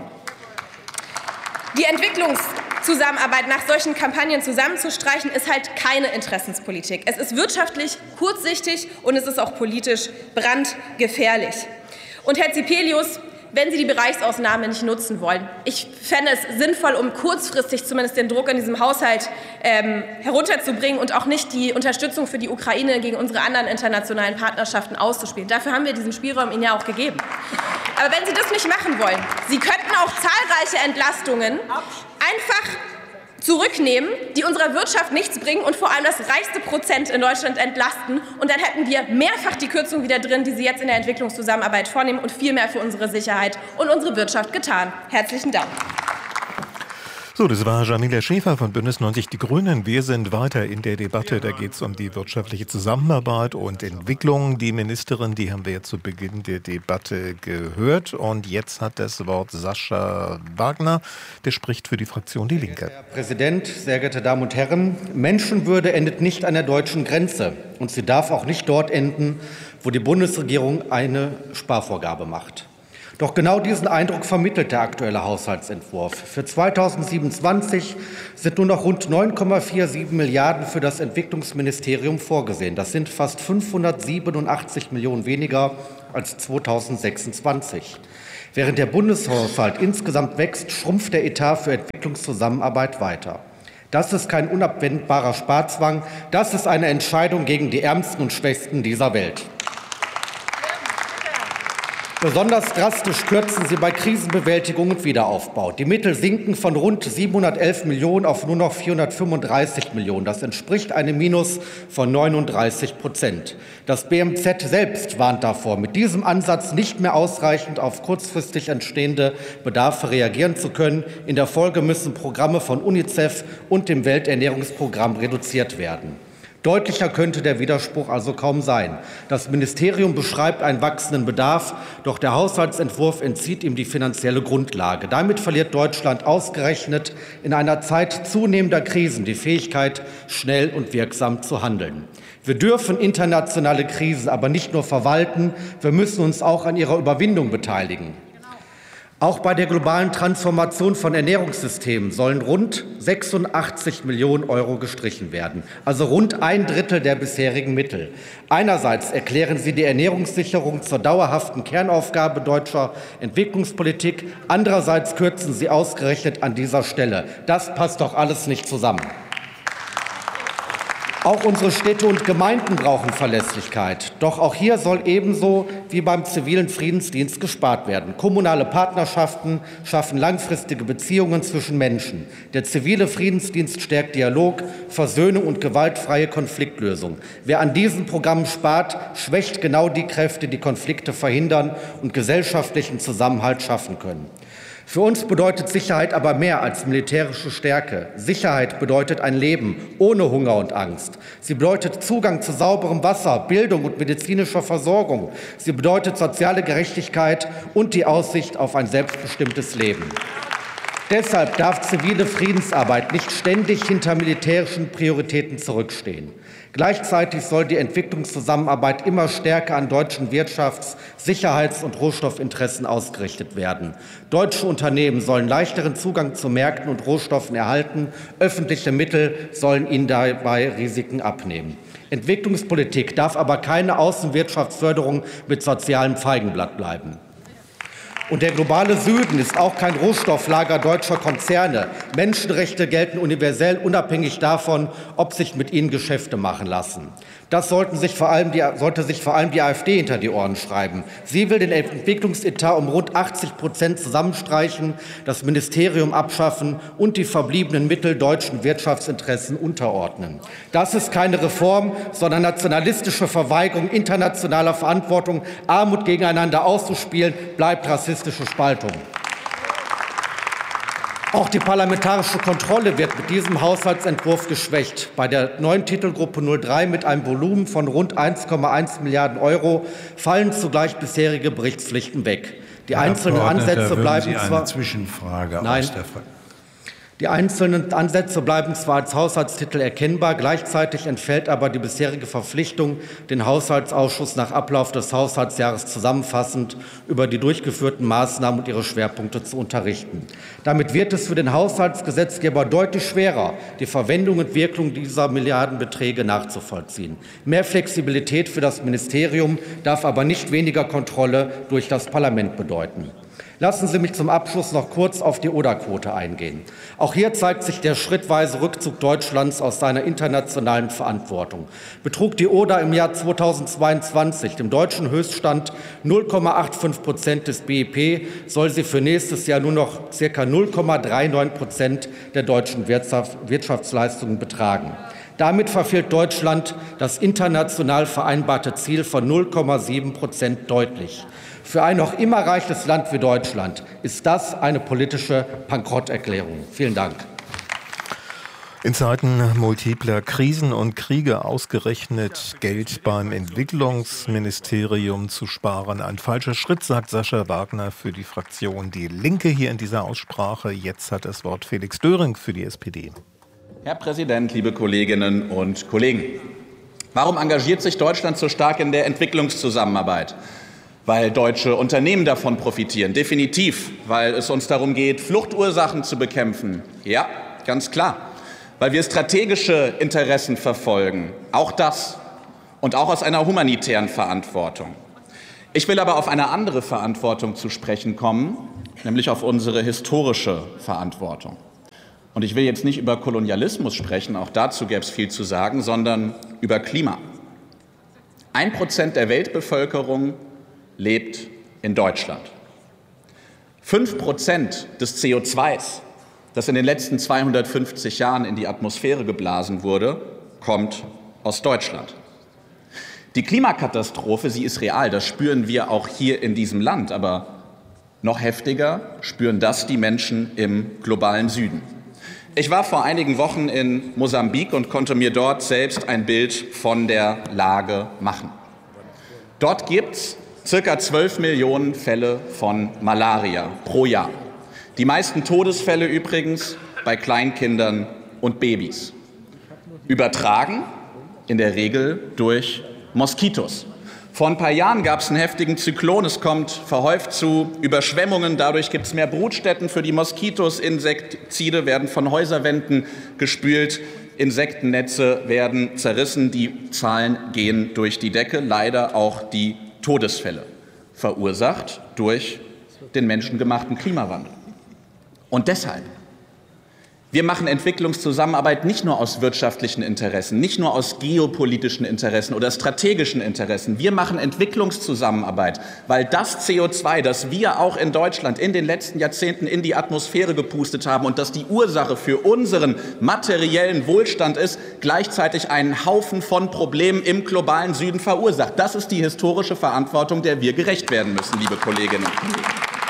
S6: Die Entwicklungszusammenarbeit nach solchen Kampagnen zusammenzustreichen, ist halt keine Interessenspolitik. Es ist wirtschaftlich kurzsichtig und es ist auch politisch brandgefährlich. Und Herr Zipelius, wenn Sie die Bereichsausnahme nicht nutzen wollen, ich fände es sinnvoll, um kurzfristig zumindest den Druck in diesem Haushalt herunterzubringen und auch nicht die Unterstützung für die Ukraine gegen unsere anderen internationalen Partnerschaften auszuspielen. Dafür haben wir diesen Spielraum Ihnen ja auch gegeben. Aber wenn Sie das nicht machen wollen, Sie könnten auch zahlreiche Entlastungen einfach zurücknehmen, die unserer Wirtschaft nichts bringen und vor allem das reichste Prozent in Deutschland entlasten. Und dann hätten wir mehrfach die Kürzung wieder drin, die Sie jetzt in der Entwicklungszusammenarbeit vornehmen, und viel mehr für unsere Sicherheit und unsere Wirtschaft getan. Herzlichen Dank.
S2: So, das war Jamila Schäfer von Bündnis 90 Die Grünen. Wir sind weiter in der Debatte. Da geht es um die wirtschaftliche Zusammenarbeit und Entwicklung. Die Ministerin, die haben wir jetzt zu Beginn der Debatte gehört. Und jetzt hat das Wort Sascha Wagner. Der spricht für die Fraktion Die Linke.
S7: Herr Präsident, sehr geehrte Damen und Herren, Menschenwürde endet nicht an der deutschen Grenze. Und sie darf auch nicht dort enden, wo die Bundesregierung eine Sparvorgabe macht. Doch genau diesen Eindruck vermittelt der aktuelle Haushaltsentwurf. Für 2027 sind nur noch rund 9,47 Milliarden für das Entwicklungsministerium vorgesehen. Das sind fast 587 Millionen weniger als 2026. Während der Bundeshaushalt insgesamt wächst, schrumpft der Etat für Entwicklungszusammenarbeit weiter. Das ist kein unabwendbarer Sparzwang, das ist eine Entscheidung gegen die Ärmsten und Schwächsten dieser Welt. Besonders drastisch kürzen Sie bei Krisenbewältigung und Wiederaufbau. Die Mittel sinken von rund 711 Millionen auf nur noch 435 Millionen. Das entspricht einem Minus von 39%. Das BMZ selbst warnt davor, mit diesem Ansatz nicht mehr ausreichend auf kurzfristig entstehende Bedarfe reagieren zu können. In der Folge müssen Programme von UNICEF und dem Welternährungsprogramm reduziert werden. Deutlicher könnte der Widerspruch also kaum sein. Das Ministerium beschreibt einen wachsenden Bedarf, doch der Haushaltsentwurf entzieht ihm die finanzielle Grundlage. Damit verliert Deutschland ausgerechnet in einer Zeit zunehmender Krisen die Fähigkeit, schnell und wirksam zu handeln. Wir dürfen internationale Krisen aber nicht nur verwalten, wir müssen uns auch an ihrer Überwindung beteiligen. Auch bei der globalen Transformation von Ernährungssystemen sollen rund 86 Millionen € gestrichen werden, also rund ein Drittel der bisherigen Mittel. Einerseits erklären Sie die Ernährungssicherung zur dauerhaften Kernaufgabe deutscher Entwicklungspolitik, andererseits kürzen Sie ausgerechnet an dieser Stelle. Das passt doch alles nicht zusammen. Auch unsere Städte und Gemeinden brauchen Verlässlichkeit. Doch auch hier soll ebenso wie beim zivilen Friedensdienst gespart werden. Kommunale Partnerschaften schaffen langfristige Beziehungen zwischen Menschen. Der zivile Friedensdienst stärkt Dialog, Versöhnung und gewaltfreie Konfliktlösung. Wer an diesen Programmen spart, schwächt genau die Kräfte, die Konflikte verhindern und gesellschaftlichen Zusammenhalt schaffen können. Für uns bedeutet Sicherheit aber mehr als militärische Stärke. Sicherheit bedeutet ein Leben ohne Hunger und Angst. Sie bedeutet Zugang zu sauberem Wasser, Bildung und medizinischer Versorgung. Sie bedeutet soziale Gerechtigkeit und die Aussicht auf ein selbstbestimmtes Leben. Deshalb darf zivile Friedensarbeit nicht ständig hinter militärischen Prioritäten zurückstehen. Gleichzeitig soll die Entwicklungszusammenarbeit immer stärker an deutschen Wirtschafts-, Sicherheits- und Rohstoffinteressen ausgerichtet werden. Deutsche Unternehmen sollen leichteren Zugang zu Märkten und Rohstoffen erhalten. Öffentliche Mittel sollen ihnen dabei Risiken abnehmen. Entwicklungspolitik darf aber keine Außenwirtschaftsförderung mit sozialem Feigenblatt bleiben. Und der globale Süden ist auch kein Rohstofflager deutscher Konzerne. Menschenrechte gelten universell, unabhängig davon, ob sich mit ihnen Geschäfte machen lassen. Das sollte sich vor allem die AfD hinter die Ohren schreiben. Sie will den Entwicklungsetat um rund 80% zusammenstreichen, das Ministerium abschaffen und die verbliebenen Mittel deutschen Wirtschaftsinteressen unterordnen. Das ist keine Reform, sondern nationalistische Verweigerung internationaler Verantwortung. Armut gegeneinander auszuspielen, bleibt rassistische Spaltung. Auch die parlamentarische Kontrolle wird mit diesem Haushaltsentwurf geschwächt. Bei der neuen Titelgruppe 03 mit einem Volumen von rund 1,1 Milliarden € fallen zugleich bisherige Berichtspflichten weg. Die einzelnen Ansätze bleiben zwar Die einzelnen Ansätze bleiben zwar als Haushaltstitel erkennbar, gleichzeitig entfällt aber die bisherige Verpflichtung, den Haushaltsausschuss nach Ablauf des Haushaltsjahres zusammenfassend über die durchgeführten Maßnahmen und ihre Schwerpunkte zu unterrichten. Damit wird es für den Haushaltsgesetzgeber deutlich schwerer, die Verwendung und Wirkung dieser Milliardenbeträge nachzuvollziehen. Mehr Flexibilität für das Ministerium darf aber nicht weniger Kontrolle durch das Parlament bedeuten. Lassen Sie mich zum Abschluss noch kurz auf die Oder-Quote eingehen. Auch hier zeigt sich der schrittweise Rückzug Deutschlands aus seiner internationalen Verantwortung. Betrug die Oder im Jahr 2022, dem deutschen Höchststand, 0,85% des BIP, soll sie für nächstes Jahr nur noch ca. 0,39% der deutschen Wirtschaftsleistungen betragen. Damit verfehlt Deutschland das international vereinbarte Ziel von 0,7% deutlich. Für ein noch immer reiches Land wie Deutschland ist das eine politische Bankrotterklärung. Vielen Dank.
S2: In Zeiten multipler Krisen und Kriege ausgerechnet Geld beim Entwicklungsministerium zu sparen. Ein falscher Schritt, sagt Sascha Wagner für die Fraktion Die Linke hier in dieser Aussprache. Jetzt hat das Wort Felix Döring für die SPD.
S8: Herr Präsident, liebe Kolleginnen und Kollegen! Warum engagiert sich Deutschland so stark in der Entwicklungszusammenarbeit? Weil deutsche Unternehmen davon profitieren. Definitiv, weil es uns darum geht, Fluchtursachen zu bekämpfen. Ja, ganz klar. Weil wir strategische Interessen verfolgen. Auch das. Und auch aus einer humanitären Verantwortung. Ich will aber auf eine andere Verantwortung zu sprechen kommen, nämlich auf unsere historische Verantwortung. Und ich will jetzt nicht über Kolonialismus sprechen, auch dazu gäbe es viel zu sagen, sondern über Klima. 1% der Weltbevölkerung lebt in Deutschland. 5% des CO2s, das in den letzten 250 Jahren in die Atmosphäre geblasen wurde, kommt aus Deutschland. Die Klimakatastrophe, sie ist real, das spüren wir auch hier in diesem Land, aber noch heftiger spüren das die Menschen im globalen Süden. Ich war vor einigen Wochen in Mosambik und konnte mir dort selbst ein Bild von der Lage machen. Dort gibt es ca. 12 Millionen Fälle von Malaria pro Jahr. Die meisten Todesfälle übrigens bei Kleinkindern und Babys. Übertragen in der Regel durch Moskitos. Vor ein paar Jahren gab es einen heftigen Zyklon. Es kommt verhäuft zu Überschwemmungen. Dadurch gibt es mehr Brutstätten für die Moskitos. Insektizide werden von Häuserwänden gespült. Insektennetze werden zerrissen. Die Zahlen gehen durch die Decke. Leider auch die Todesfälle, verursacht durch den menschengemachten Klimawandel. Und deshalb, wir machen Entwicklungszusammenarbeit nicht nur aus wirtschaftlichen Interessen, nicht nur aus geopolitischen Interessen oder strategischen Interessen. Wir machen Entwicklungszusammenarbeit, weil das CO2, das wir auch in Deutschland in den letzten Jahrzehnten in die Atmosphäre gepustet haben und das die Ursache für unseren materiellen Wohlstand ist, gleichzeitig einen Haufen von Problemen im globalen Süden verursacht. Das ist die historische Verantwortung, der wir gerecht werden müssen, liebe Kolleginnen und Kollegen.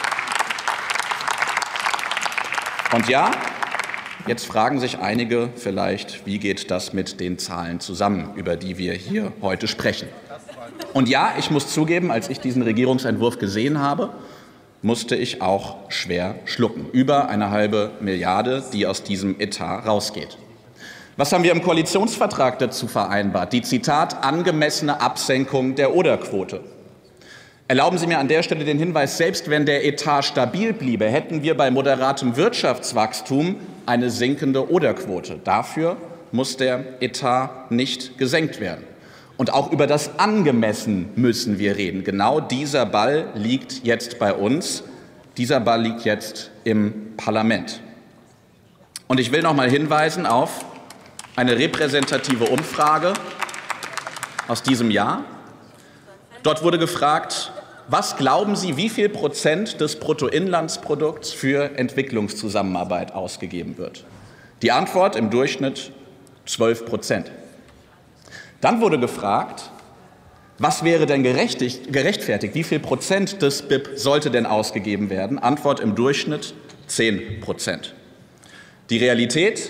S8: Und ja, jetzt fragen sich einige vielleicht, wie geht das mit den Zahlen zusammen, über die wir hier heute sprechen. Und ja, ich muss zugeben, als ich diesen Regierungsentwurf gesehen habe, musste ich auch schwer schlucken. Über 1,5 Milliarde, die aus diesem Etat rausgeht. Was haben wir im Koalitionsvertrag dazu vereinbart? Die, Zitat, angemessene Absenkung der Oder-Quote. Erlauben Sie mir an der Stelle den Hinweis, selbst wenn der Etat stabil bliebe, hätten wir bei moderatem Wirtschaftswachstum eine sinkende Oder-Quote. Dafür muss der Etat nicht gesenkt werden. Und auch über das Angemessen müssen wir reden. Genau dieser Ball liegt jetzt bei uns. Dieser Ball liegt jetzt im Parlament. Und ich will noch mal hinweisen auf eine repräsentative Umfrage aus diesem Jahr. Dort wurde gefragt, was glauben Sie, wie viel Prozent des Bruttoinlandsprodukts für Entwicklungszusammenarbeit ausgegeben wird? Die Antwort im Durchschnitt 12%. Dann wurde gefragt, was wäre denn gerechtfertigt? Wie viel Prozent des BIP sollte denn ausgegeben werden? Antwort im Durchschnitt 10%. Die Realität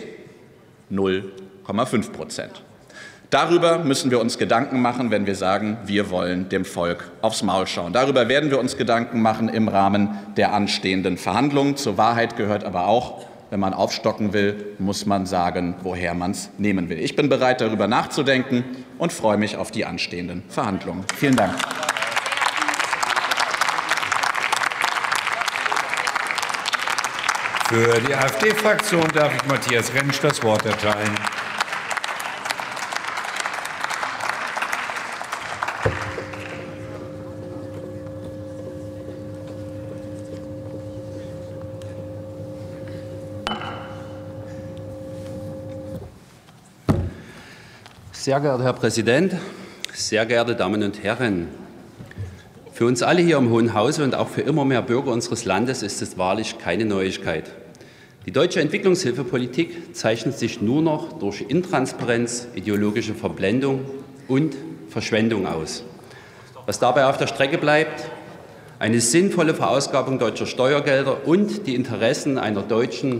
S8: 0,5%. Darüber müssen wir uns Gedanken machen, wenn wir sagen, wir wollen dem Volk aufs Maul schauen. Darüber werden wir uns Gedanken machen im Rahmen der anstehenden Verhandlungen. Zur Wahrheit gehört aber auch, wenn man aufstocken will, muss man sagen, woher man es nehmen will. Ich bin bereit, darüber nachzudenken und freue mich auf die anstehenden Verhandlungen. Vielen Dank.
S5: Für die AfD-Fraktion darf ich Matthias Rentsch das Wort erteilen.
S9: Sehr geehrter Herr Präsident, sehr geehrte Damen und Herren! Für uns alle hier im Hohen Hause und auch für immer mehr Bürger unseres Landes ist es wahrlich keine Neuigkeit. Die deutsche Entwicklungshilfepolitik zeichnet sich nur noch durch Intransparenz, ideologische Verblendung und Verschwendung aus. Was dabei auf der Strecke bleibt, eine sinnvolle Verausgabung deutscher Steuergelder und die Interessen einer deutschen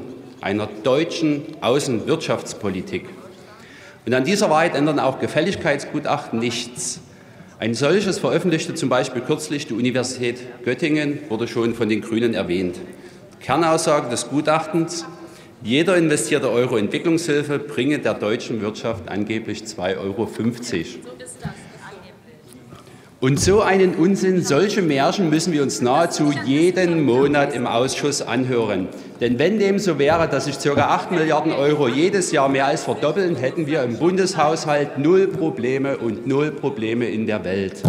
S9: Außenwirtschaftspolitik. Und an dieser Wahrheit ändern auch Gefälligkeitsgutachten nichts. Ein solches veröffentlichte zum Beispiel kürzlich die Universität Göttingen, wurde schon von den Grünen erwähnt. Kernaussage des Gutachtens: Jeder investierte Euro Entwicklungshilfe bringe der deutschen Wirtschaft angeblich 2,50 Euro. Und so einen Unsinn, solche Märchen müssen wir uns nahezu jeden Monat im Ausschuss anhören. Denn wenn dem so wäre, dass sich ca. 8 Milliarden Euro jedes Jahr mehr als verdoppeln, hätten wir im Bundeshaushalt 0 Probleme und 0 Probleme in der Welt.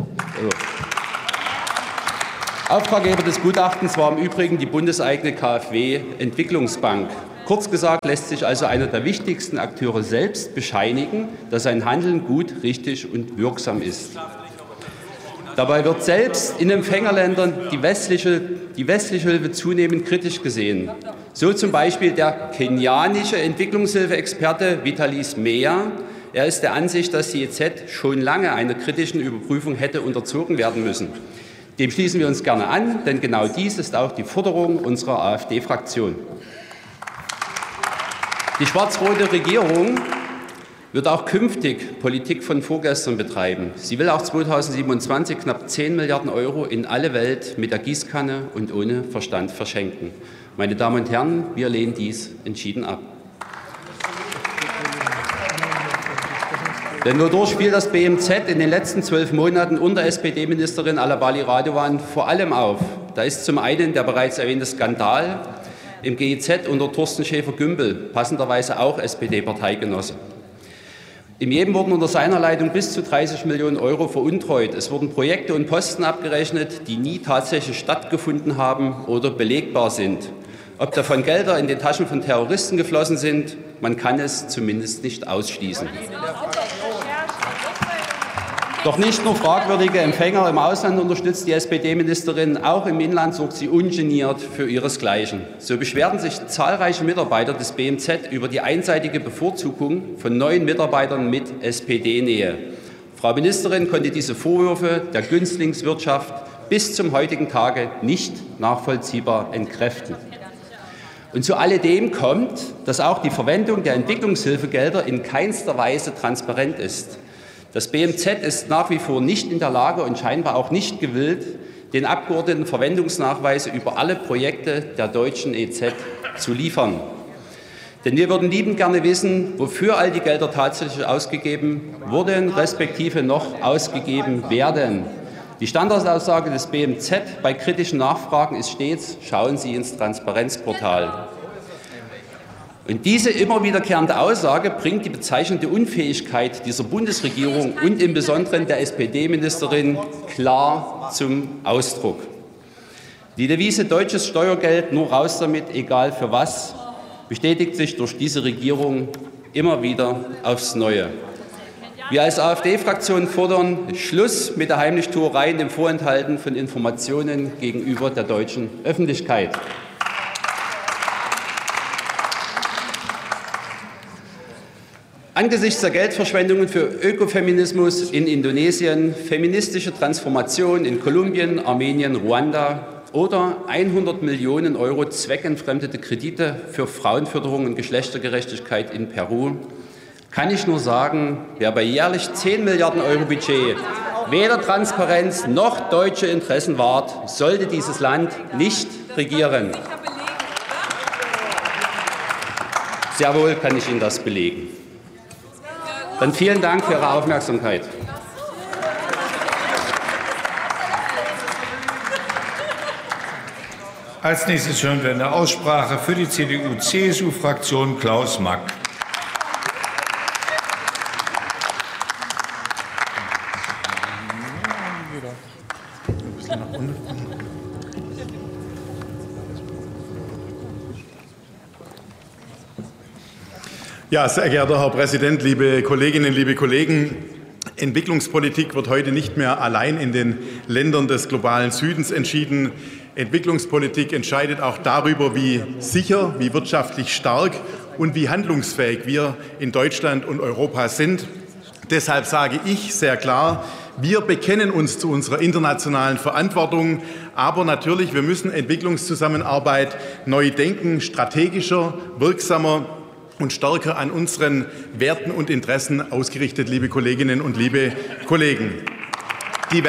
S9: Auftraggeber des Gutachtens war im Übrigen die bundeseigene KfW Entwicklungsbank. Kurz gesagt lässt sich also einer der wichtigsten Akteure selbst bescheinigen, dass sein Handeln gut, richtig und wirksam ist. Dabei wird selbst in Empfängerländern die westliche Hilfe zunehmend kritisch gesehen. So zum Beispiel der kenianische Entwicklungshilfeexperte Vitalis Meyer. Er ist der Ansicht, dass die EZ schon lange einer kritischen Überprüfung hätte unterzogen werden müssen. Dem schließen wir uns gerne an, denn genau dies ist auch die Forderung unserer AfD-Fraktion. Die schwarz-rote Regierung wird auch künftig Politik von vorgestern betreiben. Sie will auch 2027 knapp 10 Milliarden Euro in alle Welt mit der Gießkanne und ohne Verstand verschenken. Meine Damen und Herren, wir lehnen dies entschieden ab. Denn wodurch fiel das BMZ in den letzten 12 Monaten unter SPD-Ministerin Alabali Radovan vor allem auf? Da ist zum einen der bereits erwähnte Skandal im GIZ unter Thorsten Schäfer-Gümbel, passenderweise auch SPD-Parteigenosse. Im Jeden wurden unter seiner Leitung bis zu 30 Millionen Euro veruntreut. Es wurden Projekte und Posten abgerechnet, die nie tatsächlich stattgefunden haben oder belegbar sind. Ob davon Gelder in den Taschen von Terroristen geflossen sind, man kann es zumindest nicht ausschließen. Doch nicht nur fragwürdige Empfänger im Ausland unterstützt die SPD-Ministerin, auch im Inland sorgt sie ungeniert für ihresgleichen. So beschwerten sich zahlreiche Mitarbeiter des BMZ über die einseitige Bevorzugung von neuen Mitarbeitern mit SPD-Nähe. Frau Ministerin konnte diese Vorwürfe der Günstlingswirtschaft bis zum heutigen Tage nicht nachvollziehbar entkräften. Und zu alledem kommt, dass auch die Verwendung der Entwicklungshilfegelder in keinster Weise transparent ist. Das BMZ ist nach wie vor nicht in der Lage und scheinbar auch nicht gewillt, den Abgeordneten Verwendungsnachweise über alle Projekte der deutschen EZ zu liefern. Denn wir würden liebend gerne wissen, wofür all die Gelder tatsächlich ausgegeben wurden, respektive noch ausgegeben werden. Die Standardaussage des BMZ bei kritischen Nachfragen ist stets: Schauen Sie ins Transparenzportal. Und diese immer wiederkehrende Aussage bringt die bezeichnende Unfähigkeit dieser Bundesregierung und im Besonderen der SPD-Ministerin klar zum Ausdruck. Die Devise deutsches Steuergeld, nur raus damit, egal für was, bestätigt sich durch diese Regierung immer wieder aufs Neue. Wir als AfD-Fraktion fordern Schluss mit der Heimlichtuerei und dem Vorenthalten von Informationen gegenüber der deutschen Öffentlichkeit. Angesichts der Geldverschwendungen für Ökofeminismus in Indonesien, feministische Transformation in Kolumbien, Armenien, Ruanda oder 100 Millionen Euro zweckentfremdete Kredite für Frauenförderung und Geschlechtergerechtigkeit in Peru, kann ich nur sagen, wer bei jährlich 10 Milliarden Euro Budget weder Transparenz noch deutsche Interessen wahrt, sollte dieses Land nicht regieren. Sehr wohl kann ich Ihnen das belegen. Dann vielen Dank für Ihre Aufmerksamkeit.
S5: Als nächstes hören wir eine Aussprache für die CDU-CSU-Fraktion Klaus Mack. Ja, sehr geehrter Herr Präsident, liebe Kolleginnen, liebe Kollegen! Entwicklungspolitik wird heute nicht mehr allein in den Ländern des globalen Südens entschieden. Entwicklungspolitik entscheidet auch darüber, wie sicher, wie wirtschaftlich stark und wie handlungsfähig wir in Deutschland und Europa sind. Deshalb sage ich sehr klar, wir bekennen uns zu unserer internationalen Verantwortung, aber natürlich, wir müssen Entwicklungszusammenarbeit neu denken, strategischer, wirksamer und stärker an unseren Werten und Interessen ausgerichtet, liebe Kolleginnen und liebe Kollegen. Die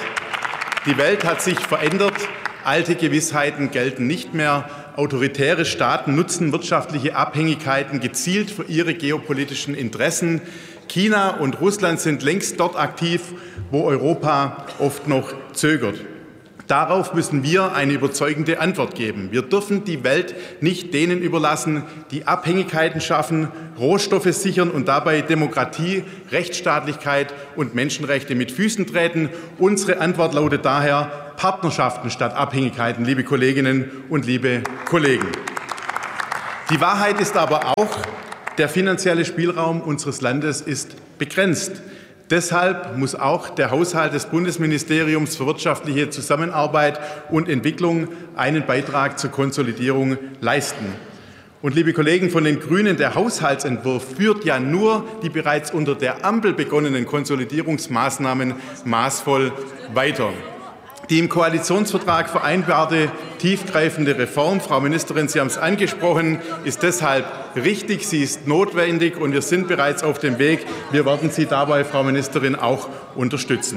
S5: Welt hat sich verändert. Alte Gewissheiten gelten nicht mehr. Autoritäre Staaten nutzen wirtschaftliche Abhängigkeiten gezielt für ihre geopolitischen Interessen. China und Russland sind längst dort aktiv, wo Europa oft noch zögert. Darauf müssen wir eine überzeugende Antwort geben. Wir dürfen die Welt nicht denen überlassen, die Abhängigkeiten schaffen, Rohstoffe sichern und dabei Demokratie, Rechtsstaatlichkeit und Menschenrechte mit Füßen treten. Unsere Antwort lautet daher Partnerschaften statt Abhängigkeiten, liebe Kolleginnen und liebe Kollegen. Die Wahrheit ist aber auch, der finanzielle Spielraum unseres Landes ist begrenzt. Deshalb muss auch der Haushalt des Bundesministeriums für wirtschaftliche Zusammenarbeit und Entwicklung einen Beitrag zur Konsolidierung leisten. Und liebe Kollegen von den Grünen, der Haushaltsentwurf führt ja nur die bereits unter der Ampel begonnenen Konsolidierungsmaßnahmen maßvoll weiter. Die im Koalitionsvertrag vereinbarte tiefgreifende Reform, Frau Ministerin, Sie haben es angesprochen, ist deshalb richtig, sie ist notwendig und wir sind bereits auf dem Weg. Wir werden Sie dabei, Frau Ministerin, auch unterstützen.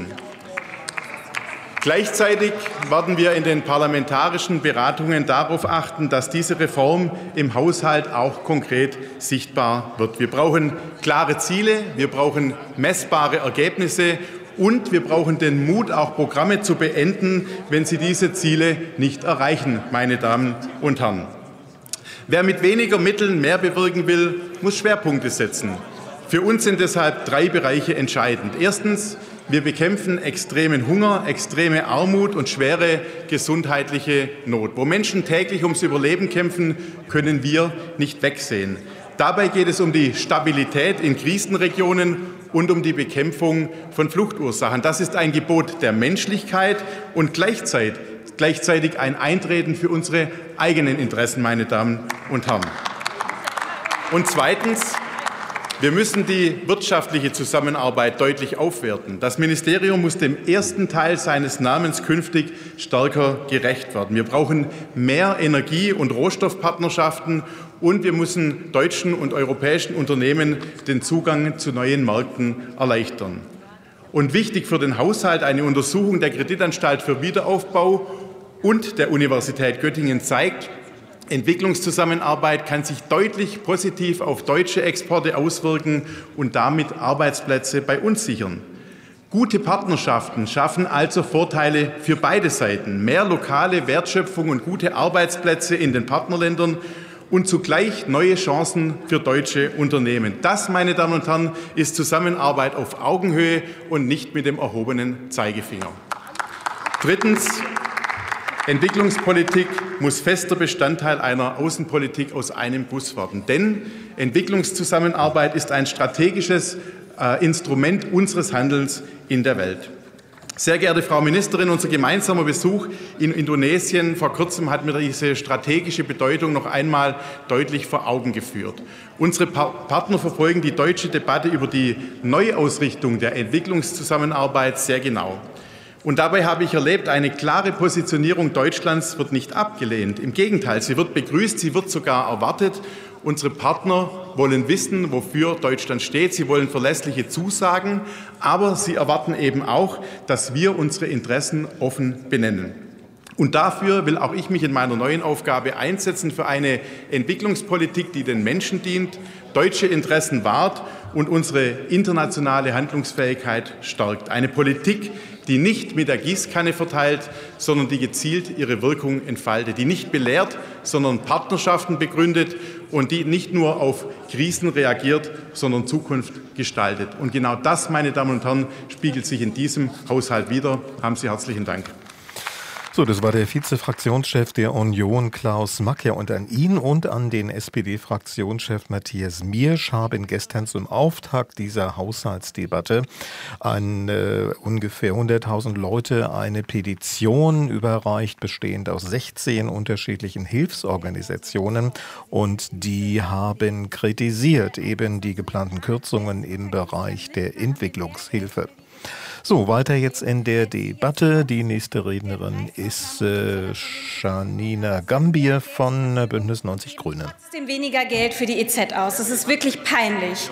S5: Gleichzeitig werden wir in den parlamentarischen Beratungen darauf achten, dass diese Reform im Haushalt auch konkret sichtbar wird. Wir brauchen klare Ziele, wir brauchen messbare Ergebnisse. Und wir brauchen den Mut, auch Programme zu beenden, wenn sie diese Ziele nicht erreichen, meine Damen und Herren. Wer mit weniger Mitteln mehr bewirken will, muss Schwerpunkte setzen. Für uns sind deshalb 3 Bereiche entscheidend. Erstens, wir bekämpfen extremen Hunger, extreme Armut und schwere gesundheitliche Not. Wo Menschen täglich ums Überleben kämpfen, können wir nicht wegsehen. Dabei geht es um die Stabilität in Krisenregionen und um die Bekämpfung von Fluchtursachen. Das ist ein Gebot der Menschlichkeit und gleichzeitig ein Eintreten für unsere eigenen Interessen, meine Damen und Herren. Und zweitens, wir müssen die wirtschaftliche Zusammenarbeit deutlich aufwerten. Das Ministerium muss dem ersten Teil seines Namens künftig stärker gerecht werden. Wir brauchen mehr Energie- und Rohstoffpartnerschaften und wir müssen deutschen und europäischen Unternehmen den Zugang zu neuen Märkten erleichtern. Und wichtig für den Haushalt, eine Untersuchung der Kreditanstalt für Wiederaufbau und der Universität Göttingen zeigt, Entwicklungszusammenarbeit kann sich deutlich positiv auf deutsche Exporte auswirken und damit Arbeitsplätze bei uns sichern. Gute Partnerschaften schaffen also Vorteile für beide Seiten. Mehr lokale Wertschöpfung und gute Arbeitsplätze in den Partnerländern und zugleich neue Chancen für deutsche Unternehmen. Das, meine Damen und Herren, ist Zusammenarbeit auf Augenhöhe und nicht mit dem erhobenen Zeigefinger. Drittens, Entwicklungspolitik muss fester Bestandteil einer Außenpolitik aus einem Guss werden. Denn Entwicklungszusammenarbeit ist ein strategisches Instrument unseres Handelns in der Welt. Sehr geehrte Frau Ministerin, unser gemeinsamer Besuch in Indonesien vor kurzem hat mir diese strategische Bedeutung noch einmal deutlich vor Augen geführt. Unsere Partner verfolgen die deutsche Debatte über die Neuausrichtung der Entwicklungszusammenarbeit sehr genau. Und dabei habe ich erlebt, eine klare Positionierung Deutschlands wird nicht abgelehnt. Im Gegenteil, sie wird begrüßt, sie wird sogar erwartet. Unsere Partner wollen wissen, wofür Deutschland steht. Sie wollen verlässliche Zusagen, aber sie erwarten eben auch, dass wir unsere Interessen offen benennen. Und dafür will auch ich mich in meiner neuen Aufgabe einsetzen, für eine Entwicklungspolitik, die den Menschen dient, deutsche Interessen wahrt und unsere internationale Handlungsfähigkeit stärkt. Eine Politik, die nicht mit der Gießkanne verteilt, sondern die gezielt ihre Wirkung entfaltet, die nicht belehrt, sondern Partnerschaften begründet und die nicht nur auf Krisen reagiert, sondern Zukunft gestaltet. Und genau das, meine Damen und Herren, spiegelt sich in diesem Haushalt wider. Haben Sie herzlichen Dank.
S2: So, das war der Vizefraktionschef der Union, Klaus Macker. Und an ihn und an den SPD-Fraktionschef Matthias Miersch haben gestern zum Auftakt dieser Haushaltsdebatte an ungefähr 100.000 Leute eine Petition überreicht, bestehend aus 16 unterschiedlichen Hilfsorganisationen. Und die haben kritisiert eben die geplanten Kürzungen im Bereich der Entwicklungshilfe. So, weiter jetzt in der Debatte. Die nächste Rednerin ist Janina Gambier von Bündnis 90 Grüne.
S10: Trotzdem weniger Geld für die EZ aus. Das ist wirklich peinlich.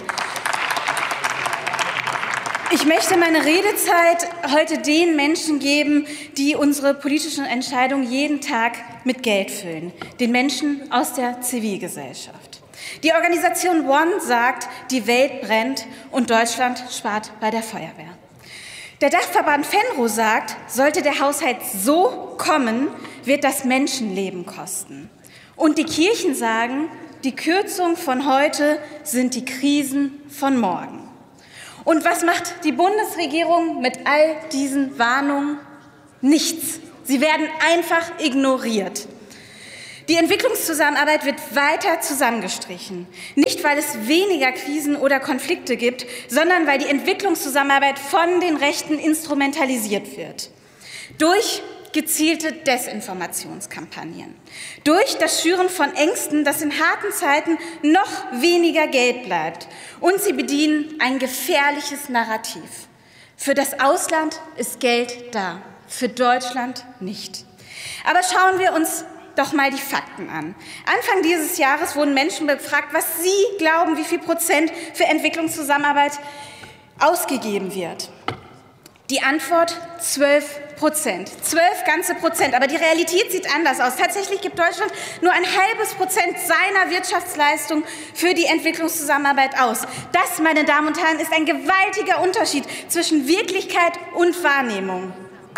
S10: Ich möchte meine Redezeit heute den Menschen geben, die unsere politischen Entscheidungen jeden Tag mit Geld füllen. Den Menschen aus der Zivilgesellschaft. Die Organisation One sagt, die Welt brennt und Deutschland spart bei der Feuerwehr. Der Dachverband Fenro sagt, sollte der Haushalt so kommen, wird das Menschenleben kosten. Und die Kirchen sagen, die Kürzungen von heute sind die Krisen von morgen. Und was macht die Bundesregierung mit all diesen Warnungen? Nichts. Sie werden einfach ignoriert. Die Entwicklungszusammenarbeit wird weiter zusammengestrichen. Nicht, weil es weniger Krisen oder Konflikte gibt, sondern weil die Entwicklungszusammenarbeit von den Rechten instrumentalisiert wird. Durch gezielte Desinformationskampagnen. Durch das Schüren von Ängsten, dass in harten Zeiten noch weniger Geld bleibt. Und sie bedienen ein gefährliches Narrativ. Für das Ausland ist Geld da, für Deutschland nicht. Aber schauen wir uns doch mal die Fakten an. Anfang dieses Jahres wurden Menschen befragt, was sie glauben, wie viel Prozent für Entwicklungszusammenarbeit ausgegeben wird. Die Antwort 12%. 12 ganze Prozent. Aber die Realität sieht anders aus. Tatsächlich gibt Deutschland nur ein halbes Prozent seiner Wirtschaftsleistung für die Entwicklungszusammenarbeit aus. Das, meine Damen und Herren, ist ein gewaltiger Unterschied zwischen Wirklichkeit und Wahrnehmung.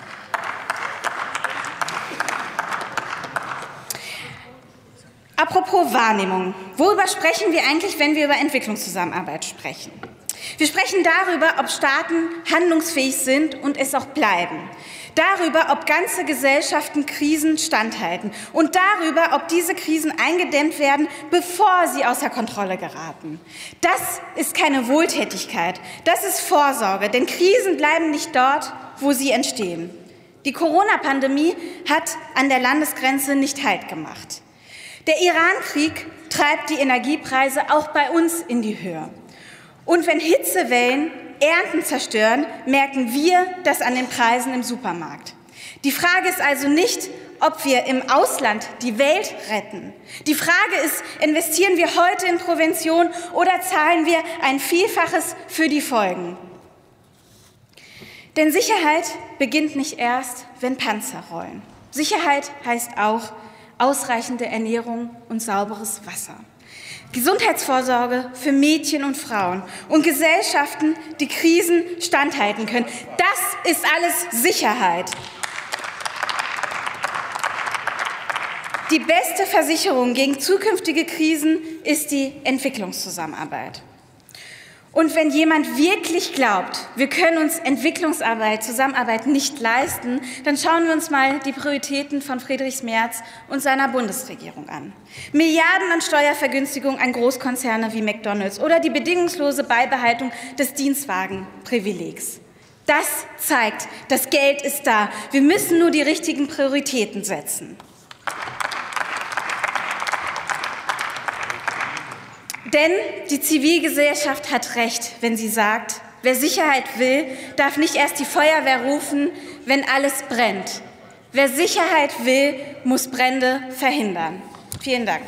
S10: Apropos Wahrnehmung. Worüber sprechen wir eigentlich, wenn wir über Entwicklungszusammenarbeit sprechen? Wir sprechen darüber, ob Staaten handlungsfähig sind und es auch bleiben. Darüber, ob ganze Gesellschaften Krisen standhalten. Und darüber, ob diese Krisen eingedämmt werden, bevor sie außer Kontrolle geraten. Das ist keine Wohltätigkeit, das ist Vorsorge. Denn Krisen bleiben nicht dort, wo sie entstehen. Die Corona-Pandemie hat an der Landesgrenze nicht Halt gemacht. Der Iran-Krieg treibt die Energiepreise auch bei uns in die Höhe. Und wenn Hitzewellen Ernten zerstören, merken wir das an den Preisen im Supermarkt. Die Frage ist also nicht, ob wir im Ausland die Welt retten. Die Frage ist, investieren wir heute in Prävention oder zahlen wir ein Vielfaches für die Folgen? Denn Sicherheit beginnt nicht erst, wenn Panzer rollen. Sicherheit heißt auch ausreichende Ernährung und sauberes Wasser. Gesundheitsvorsorge für Mädchen und Frauen und Gesellschaften, die Krisen standhalten können. Das ist alles Sicherheit. Die beste Versicherung gegen zukünftige Krisen ist die Entwicklungszusammenarbeit. Und wenn jemand wirklich glaubt, wir können uns Entwicklungsarbeit, Zusammenarbeit nicht leisten, dann schauen wir uns mal die Prioritäten von Friedrich Merz und seiner Bundesregierung an. Milliarden an Steuervergünstigung an Großkonzerne wie McDonald's oder die bedingungslose Beibehaltung des Dienstwagenprivilegs. Das zeigt, das Geld ist da. Wir müssen nur die richtigen Prioritäten setzen. Denn die Zivilgesellschaft hat recht, wenn sie sagt, wer Sicherheit will, darf nicht erst die Feuerwehr rufen, wenn alles brennt. Wer Sicherheit will, muss Brände verhindern. Vielen Dank.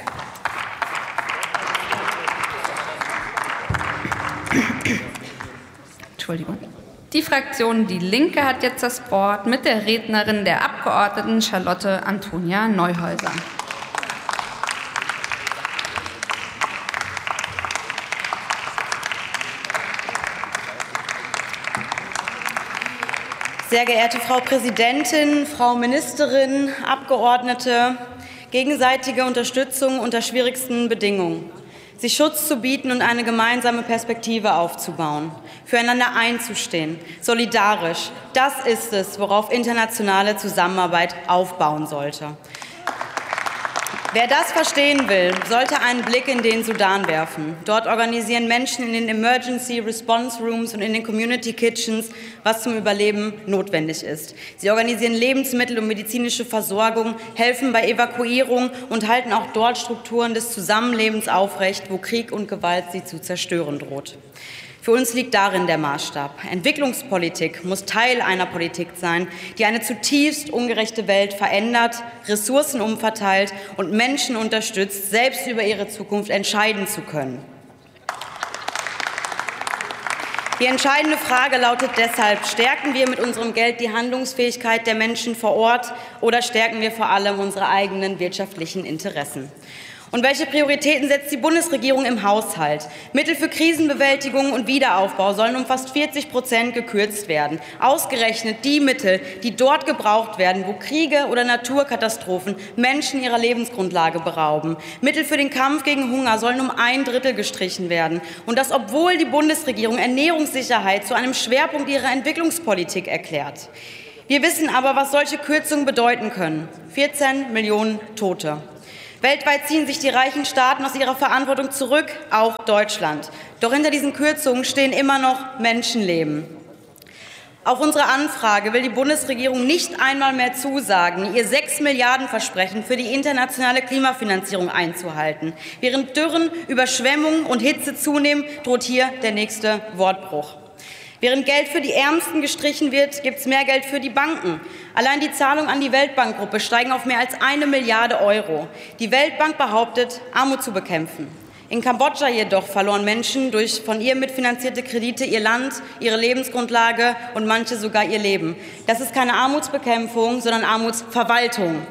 S11: Entschuldigung. Die Fraktion Die Linke hat jetzt das Wort mit der Rednerin der Abgeordneten Charlotte Antonia Neuhäuser.
S12: Sehr geehrte Frau Präsidentin, Frau Ministerin, Abgeordnete, gegenseitige Unterstützung unter schwierigsten Bedingungen. sich Schutz zu bieten und eine gemeinsame Perspektive aufzubauen, füreinander einzustehen, solidarisch. Das ist es, worauf internationale Zusammenarbeit aufbauen sollte. Wer das verstehen will, sollte einen Blick in den Sudan werfen. Dort organisieren Menschen in den Emergency Response Rooms und in den Community Kitchens, was zum Überleben notwendig ist. Sie organisieren Lebensmittel und medizinische Versorgung, helfen bei Evakuierung und halten auch dort Strukturen des Zusammenlebens aufrecht, wo Krieg und Gewalt sie zu zerstören droht. Für uns liegt darin der Maßstab. Entwicklungspolitik muss Teil einer Politik sein, die eine zutiefst ungerechte Welt verändert, Ressourcen umverteilt und Menschen unterstützt, selbst über ihre Zukunft entscheiden zu können. Die entscheidende Frage lautet deshalb, stärken wir mit unserem Geld die Handlungsfähigkeit der Menschen vor Ort oder stärken wir vor allem unsere eigenen wirtschaftlichen Interessen? Und welche Prioritäten setzt die Bundesregierung im Haushalt? Mittel für Krisenbewältigung und Wiederaufbau sollen um fast 40% gekürzt werden. Ausgerechnet die Mittel, die dort gebraucht werden, wo Kriege oder Naturkatastrophen Menschen ihrer Lebensgrundlage berauben. Mittel für den Kampf gegen Hunger sollen um 1/3 gestrichen werden. Und das, obwohl die Bundesregierung Ernährungssicherheit zu einem Schwerpunkt ihrer Entwicklungspolitik erklärt. Wir wissen aber, was solche Kürzungen bedeuten können. 14 Millionen Tote. Weltweit ziehen sich die reichen Staaten aus ihrer Verantwortung zurück, auch Deutschland. Doch hinter diesen Kürzungen stehen immer noch Menschenleben. Auf unsere Anfrage will die Bundesregierung nicht einmal mehr zusagen, ihr 6 Milliarden Versprechen für die internationale Klimafinanzierung einzuhalten. Während Dürren, Überschwemmungen und Hitze zunehmen, droht hier der nächste Wortbruch. Während Geld für die Ärmsten gestrichen wird, gibt es mehr Geld für die Banken. Allein die Zahlungen an die Weltbankgruppe steigen auf mehr als 1 Milliarde Euro. Die Weltbank behauptet, Armut zu bekämpfen. In Kambodscha jedoch verloren Menschen durch von ihr mitfinanzierte Kredite ihr Land, ihre Lebensgrundlage und manche sogar ihr Leben. Das ist keine Armutsbekämpfung, sondern Armutsverwaltung.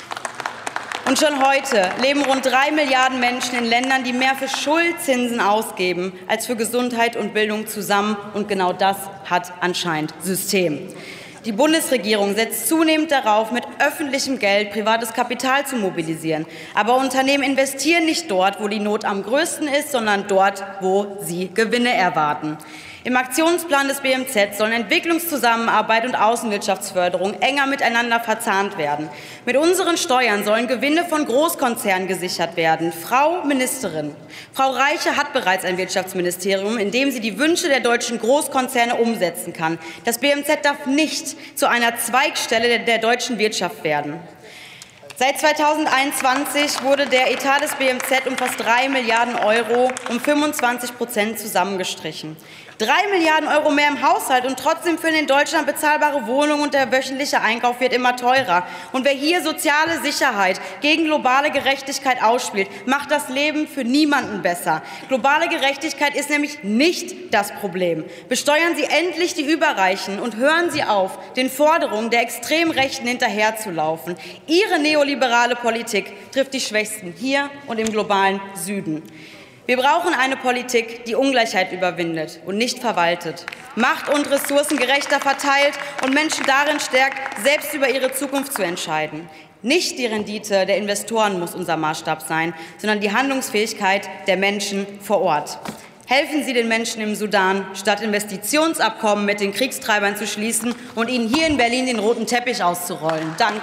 S12: Und schon heute leben rund 3 Milliarden Menschen in Ländern, die mehr für Schuldzinsen ausgeben als für Gesundheit und Bildung zusammen. Und genau das hat anscheinend System. Die Bundesregierung setzt zunehmend darauf, mit öffentlichem Geld privates Kapital zu mobilisieren. Aber Unternehmen investieren nicht dort, wo die Not am größten ist, sondern dort, wo sie Gewinne erwarten. Im Aktionsplan des BMZ sollen Entwicklungszusammenarbeit und Außenwirtschaftsförderung enger miteinander verzahnt werden. Mit unseren Steuern sollen Gewinne von Großkonzernen gesichert werden. Frau Ministerin, Frau Reiche hat bereits ein Wirtschaftsministerium, in dem sie die Wünsche der deutschen Großkonzerne umsetzen kann. Das BMZ darf nicht zu einer Zweigstelle der deutschen Wirtschaft werden. Seit 2021 wurde der Etat des BMZ um fast 3 Milliarden Euro um 25% zusammengestrichen. 3 Milliarden Euro mehr im Haushalt und trotzdem führen in Deutschland bezahlbare Wohnungen und der wöchentliche Einkauf wird immer teurer. Und wer hier soziale Sicherheit gegen globale Gerechtigkeit ausspielt, macht das Leben für niemanden besser. Globale Gerechtigkeit ist nämlich nicht das Problem. Besteuern Sie endlich die Überreichen und hören Sie auf, den Forderungen der Extremrechten hinterherzulaufen. Ihre neoliberale Politik trifft die Schwächsten hier und im globalen Süden. Wir brauchen eine Politik, die Ungleichheit überwindet und nicht verwaltet, Macht und Ressourcen gerechter verteilt und Menschen darin stärkt, selbst über ihre Zukunft zu entscheiden. Nicht die Rendite der Investoren muss unser Maßstab sein, sondern die Handlungsfähigkeit der Menschen vor Ort. Helfen Sie den Menschen im Sudan, statt Investitionsabkommen mit den Kriegstreibern zu schließen und ihnen hier in Berlin den roten Teppich auszurollen. Danke.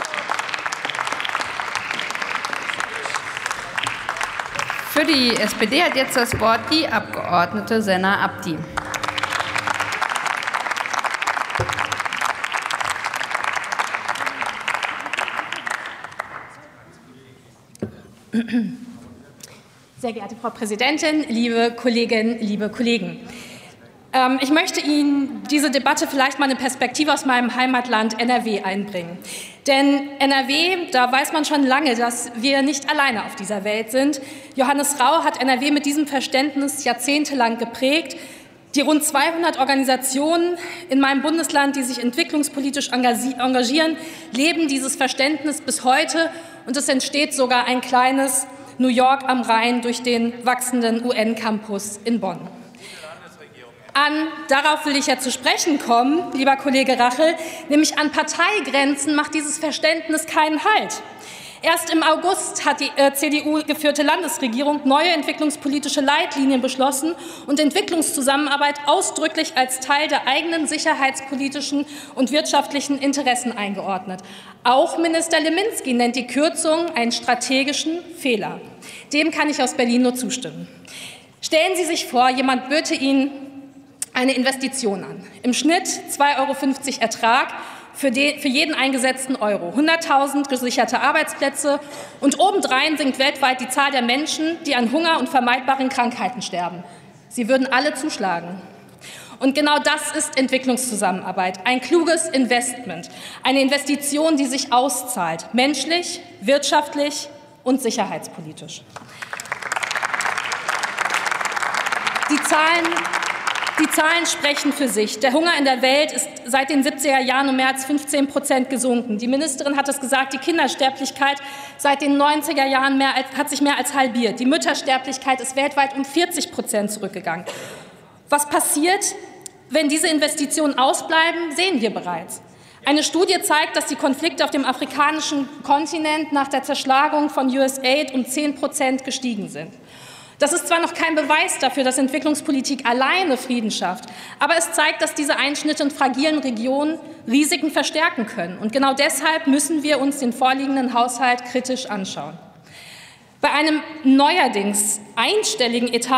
S11: Für die SPD hat jetzt das Wort die Abgeordnete Senna Abdi.
S13: Sehr geehrte Frau Präsidentin, liebe Kolleginnen, liebe Kollegen! Ich möchte Ihnen diese Debatte vielleicht mal eine Perspektive aus meinem Heimatland NRW einbringen. Denn NRW, da weiß man schon lange, dass wir nicht alleine auf dieser Welt sind. Johannes Rau hat NRW mit diesem Verständnis jahrzehntelang geprägt. Die rund 200 Organisationen in meinem Bundesland, die sich entwicklungspolitisch engagieren, leben dieses Verständnis bis heute. Und es entsteht sogar ein kleines New York am Rhein durch den wachsenden UN-Campus in Bonn. Darauf will ich ja zu sprechen kommen, lieber Kollege Rachel, nämlich an Parteigrenzen macht dieses Verständnis keinen Halt. Erst im August hat die CDU-geführte Landesregierung neue entwicklungspolitische Leitlinien beschlossen und Entwicklungszusammenarbeit ausdrücklich als Teil der eigenen sicherheitspolitischen und wirtschaftlichen Interessen eingeordnet. Auch Minister Leminski nennt die Kürzung einen strategischen Fehler. Dem kann ich aus Berlin nur zustimmen. Stellen Sie sich vor, jemand böte Ihnen eine Investition an. Im Schnitt 2,50 € Ertrag für jeden eingesetzten Euro, 100.000 gesicherte Arbeitsplätze und obendrein sinkt weltweit die Zahl der Menschen, die an Hunger und vermeidbaren Krankheiten sterben. Sie würden alle zuschlagen. Und genau das ist Entwicklungszusammenarbeit, ein kluges Investment, eine Investition, die sich auszahlt, menschlich, wirtschaftlich und sicherheitspolitisch. Die Zahlen sprechen für sich. Der Hunger in der Welt ist seit den 70er Jahren um mehr als 15% gesunken. Die Ministerin hat es gesagt, die Kindersterblichkeit seit den 90er Jahren hat sich mehr als halbiert. Die Müttersterblichkeit ist weltweit um 40% zurückgegangen. Was passiert, wenn diese Investitionen ausbleiben, sehen wir bereits. Eine Studie zeigt, dass die Konflikte auf dem afrikanischen Kontinent nach der Zerschlagung von USAID um 10% gestiegen sind. Das ist zwar noch kein Beweis dafür, dass Entwicklungspolitik alleine Frieden schafft, aber es zeigt, dass diese Einschnitte in fragilen Regionen Risiken verstärken können. Und genau deshalb müssen wir uns den vorliegenden Haushalt kritisch anschauen. Bei einem neuerdings einstelligen Etat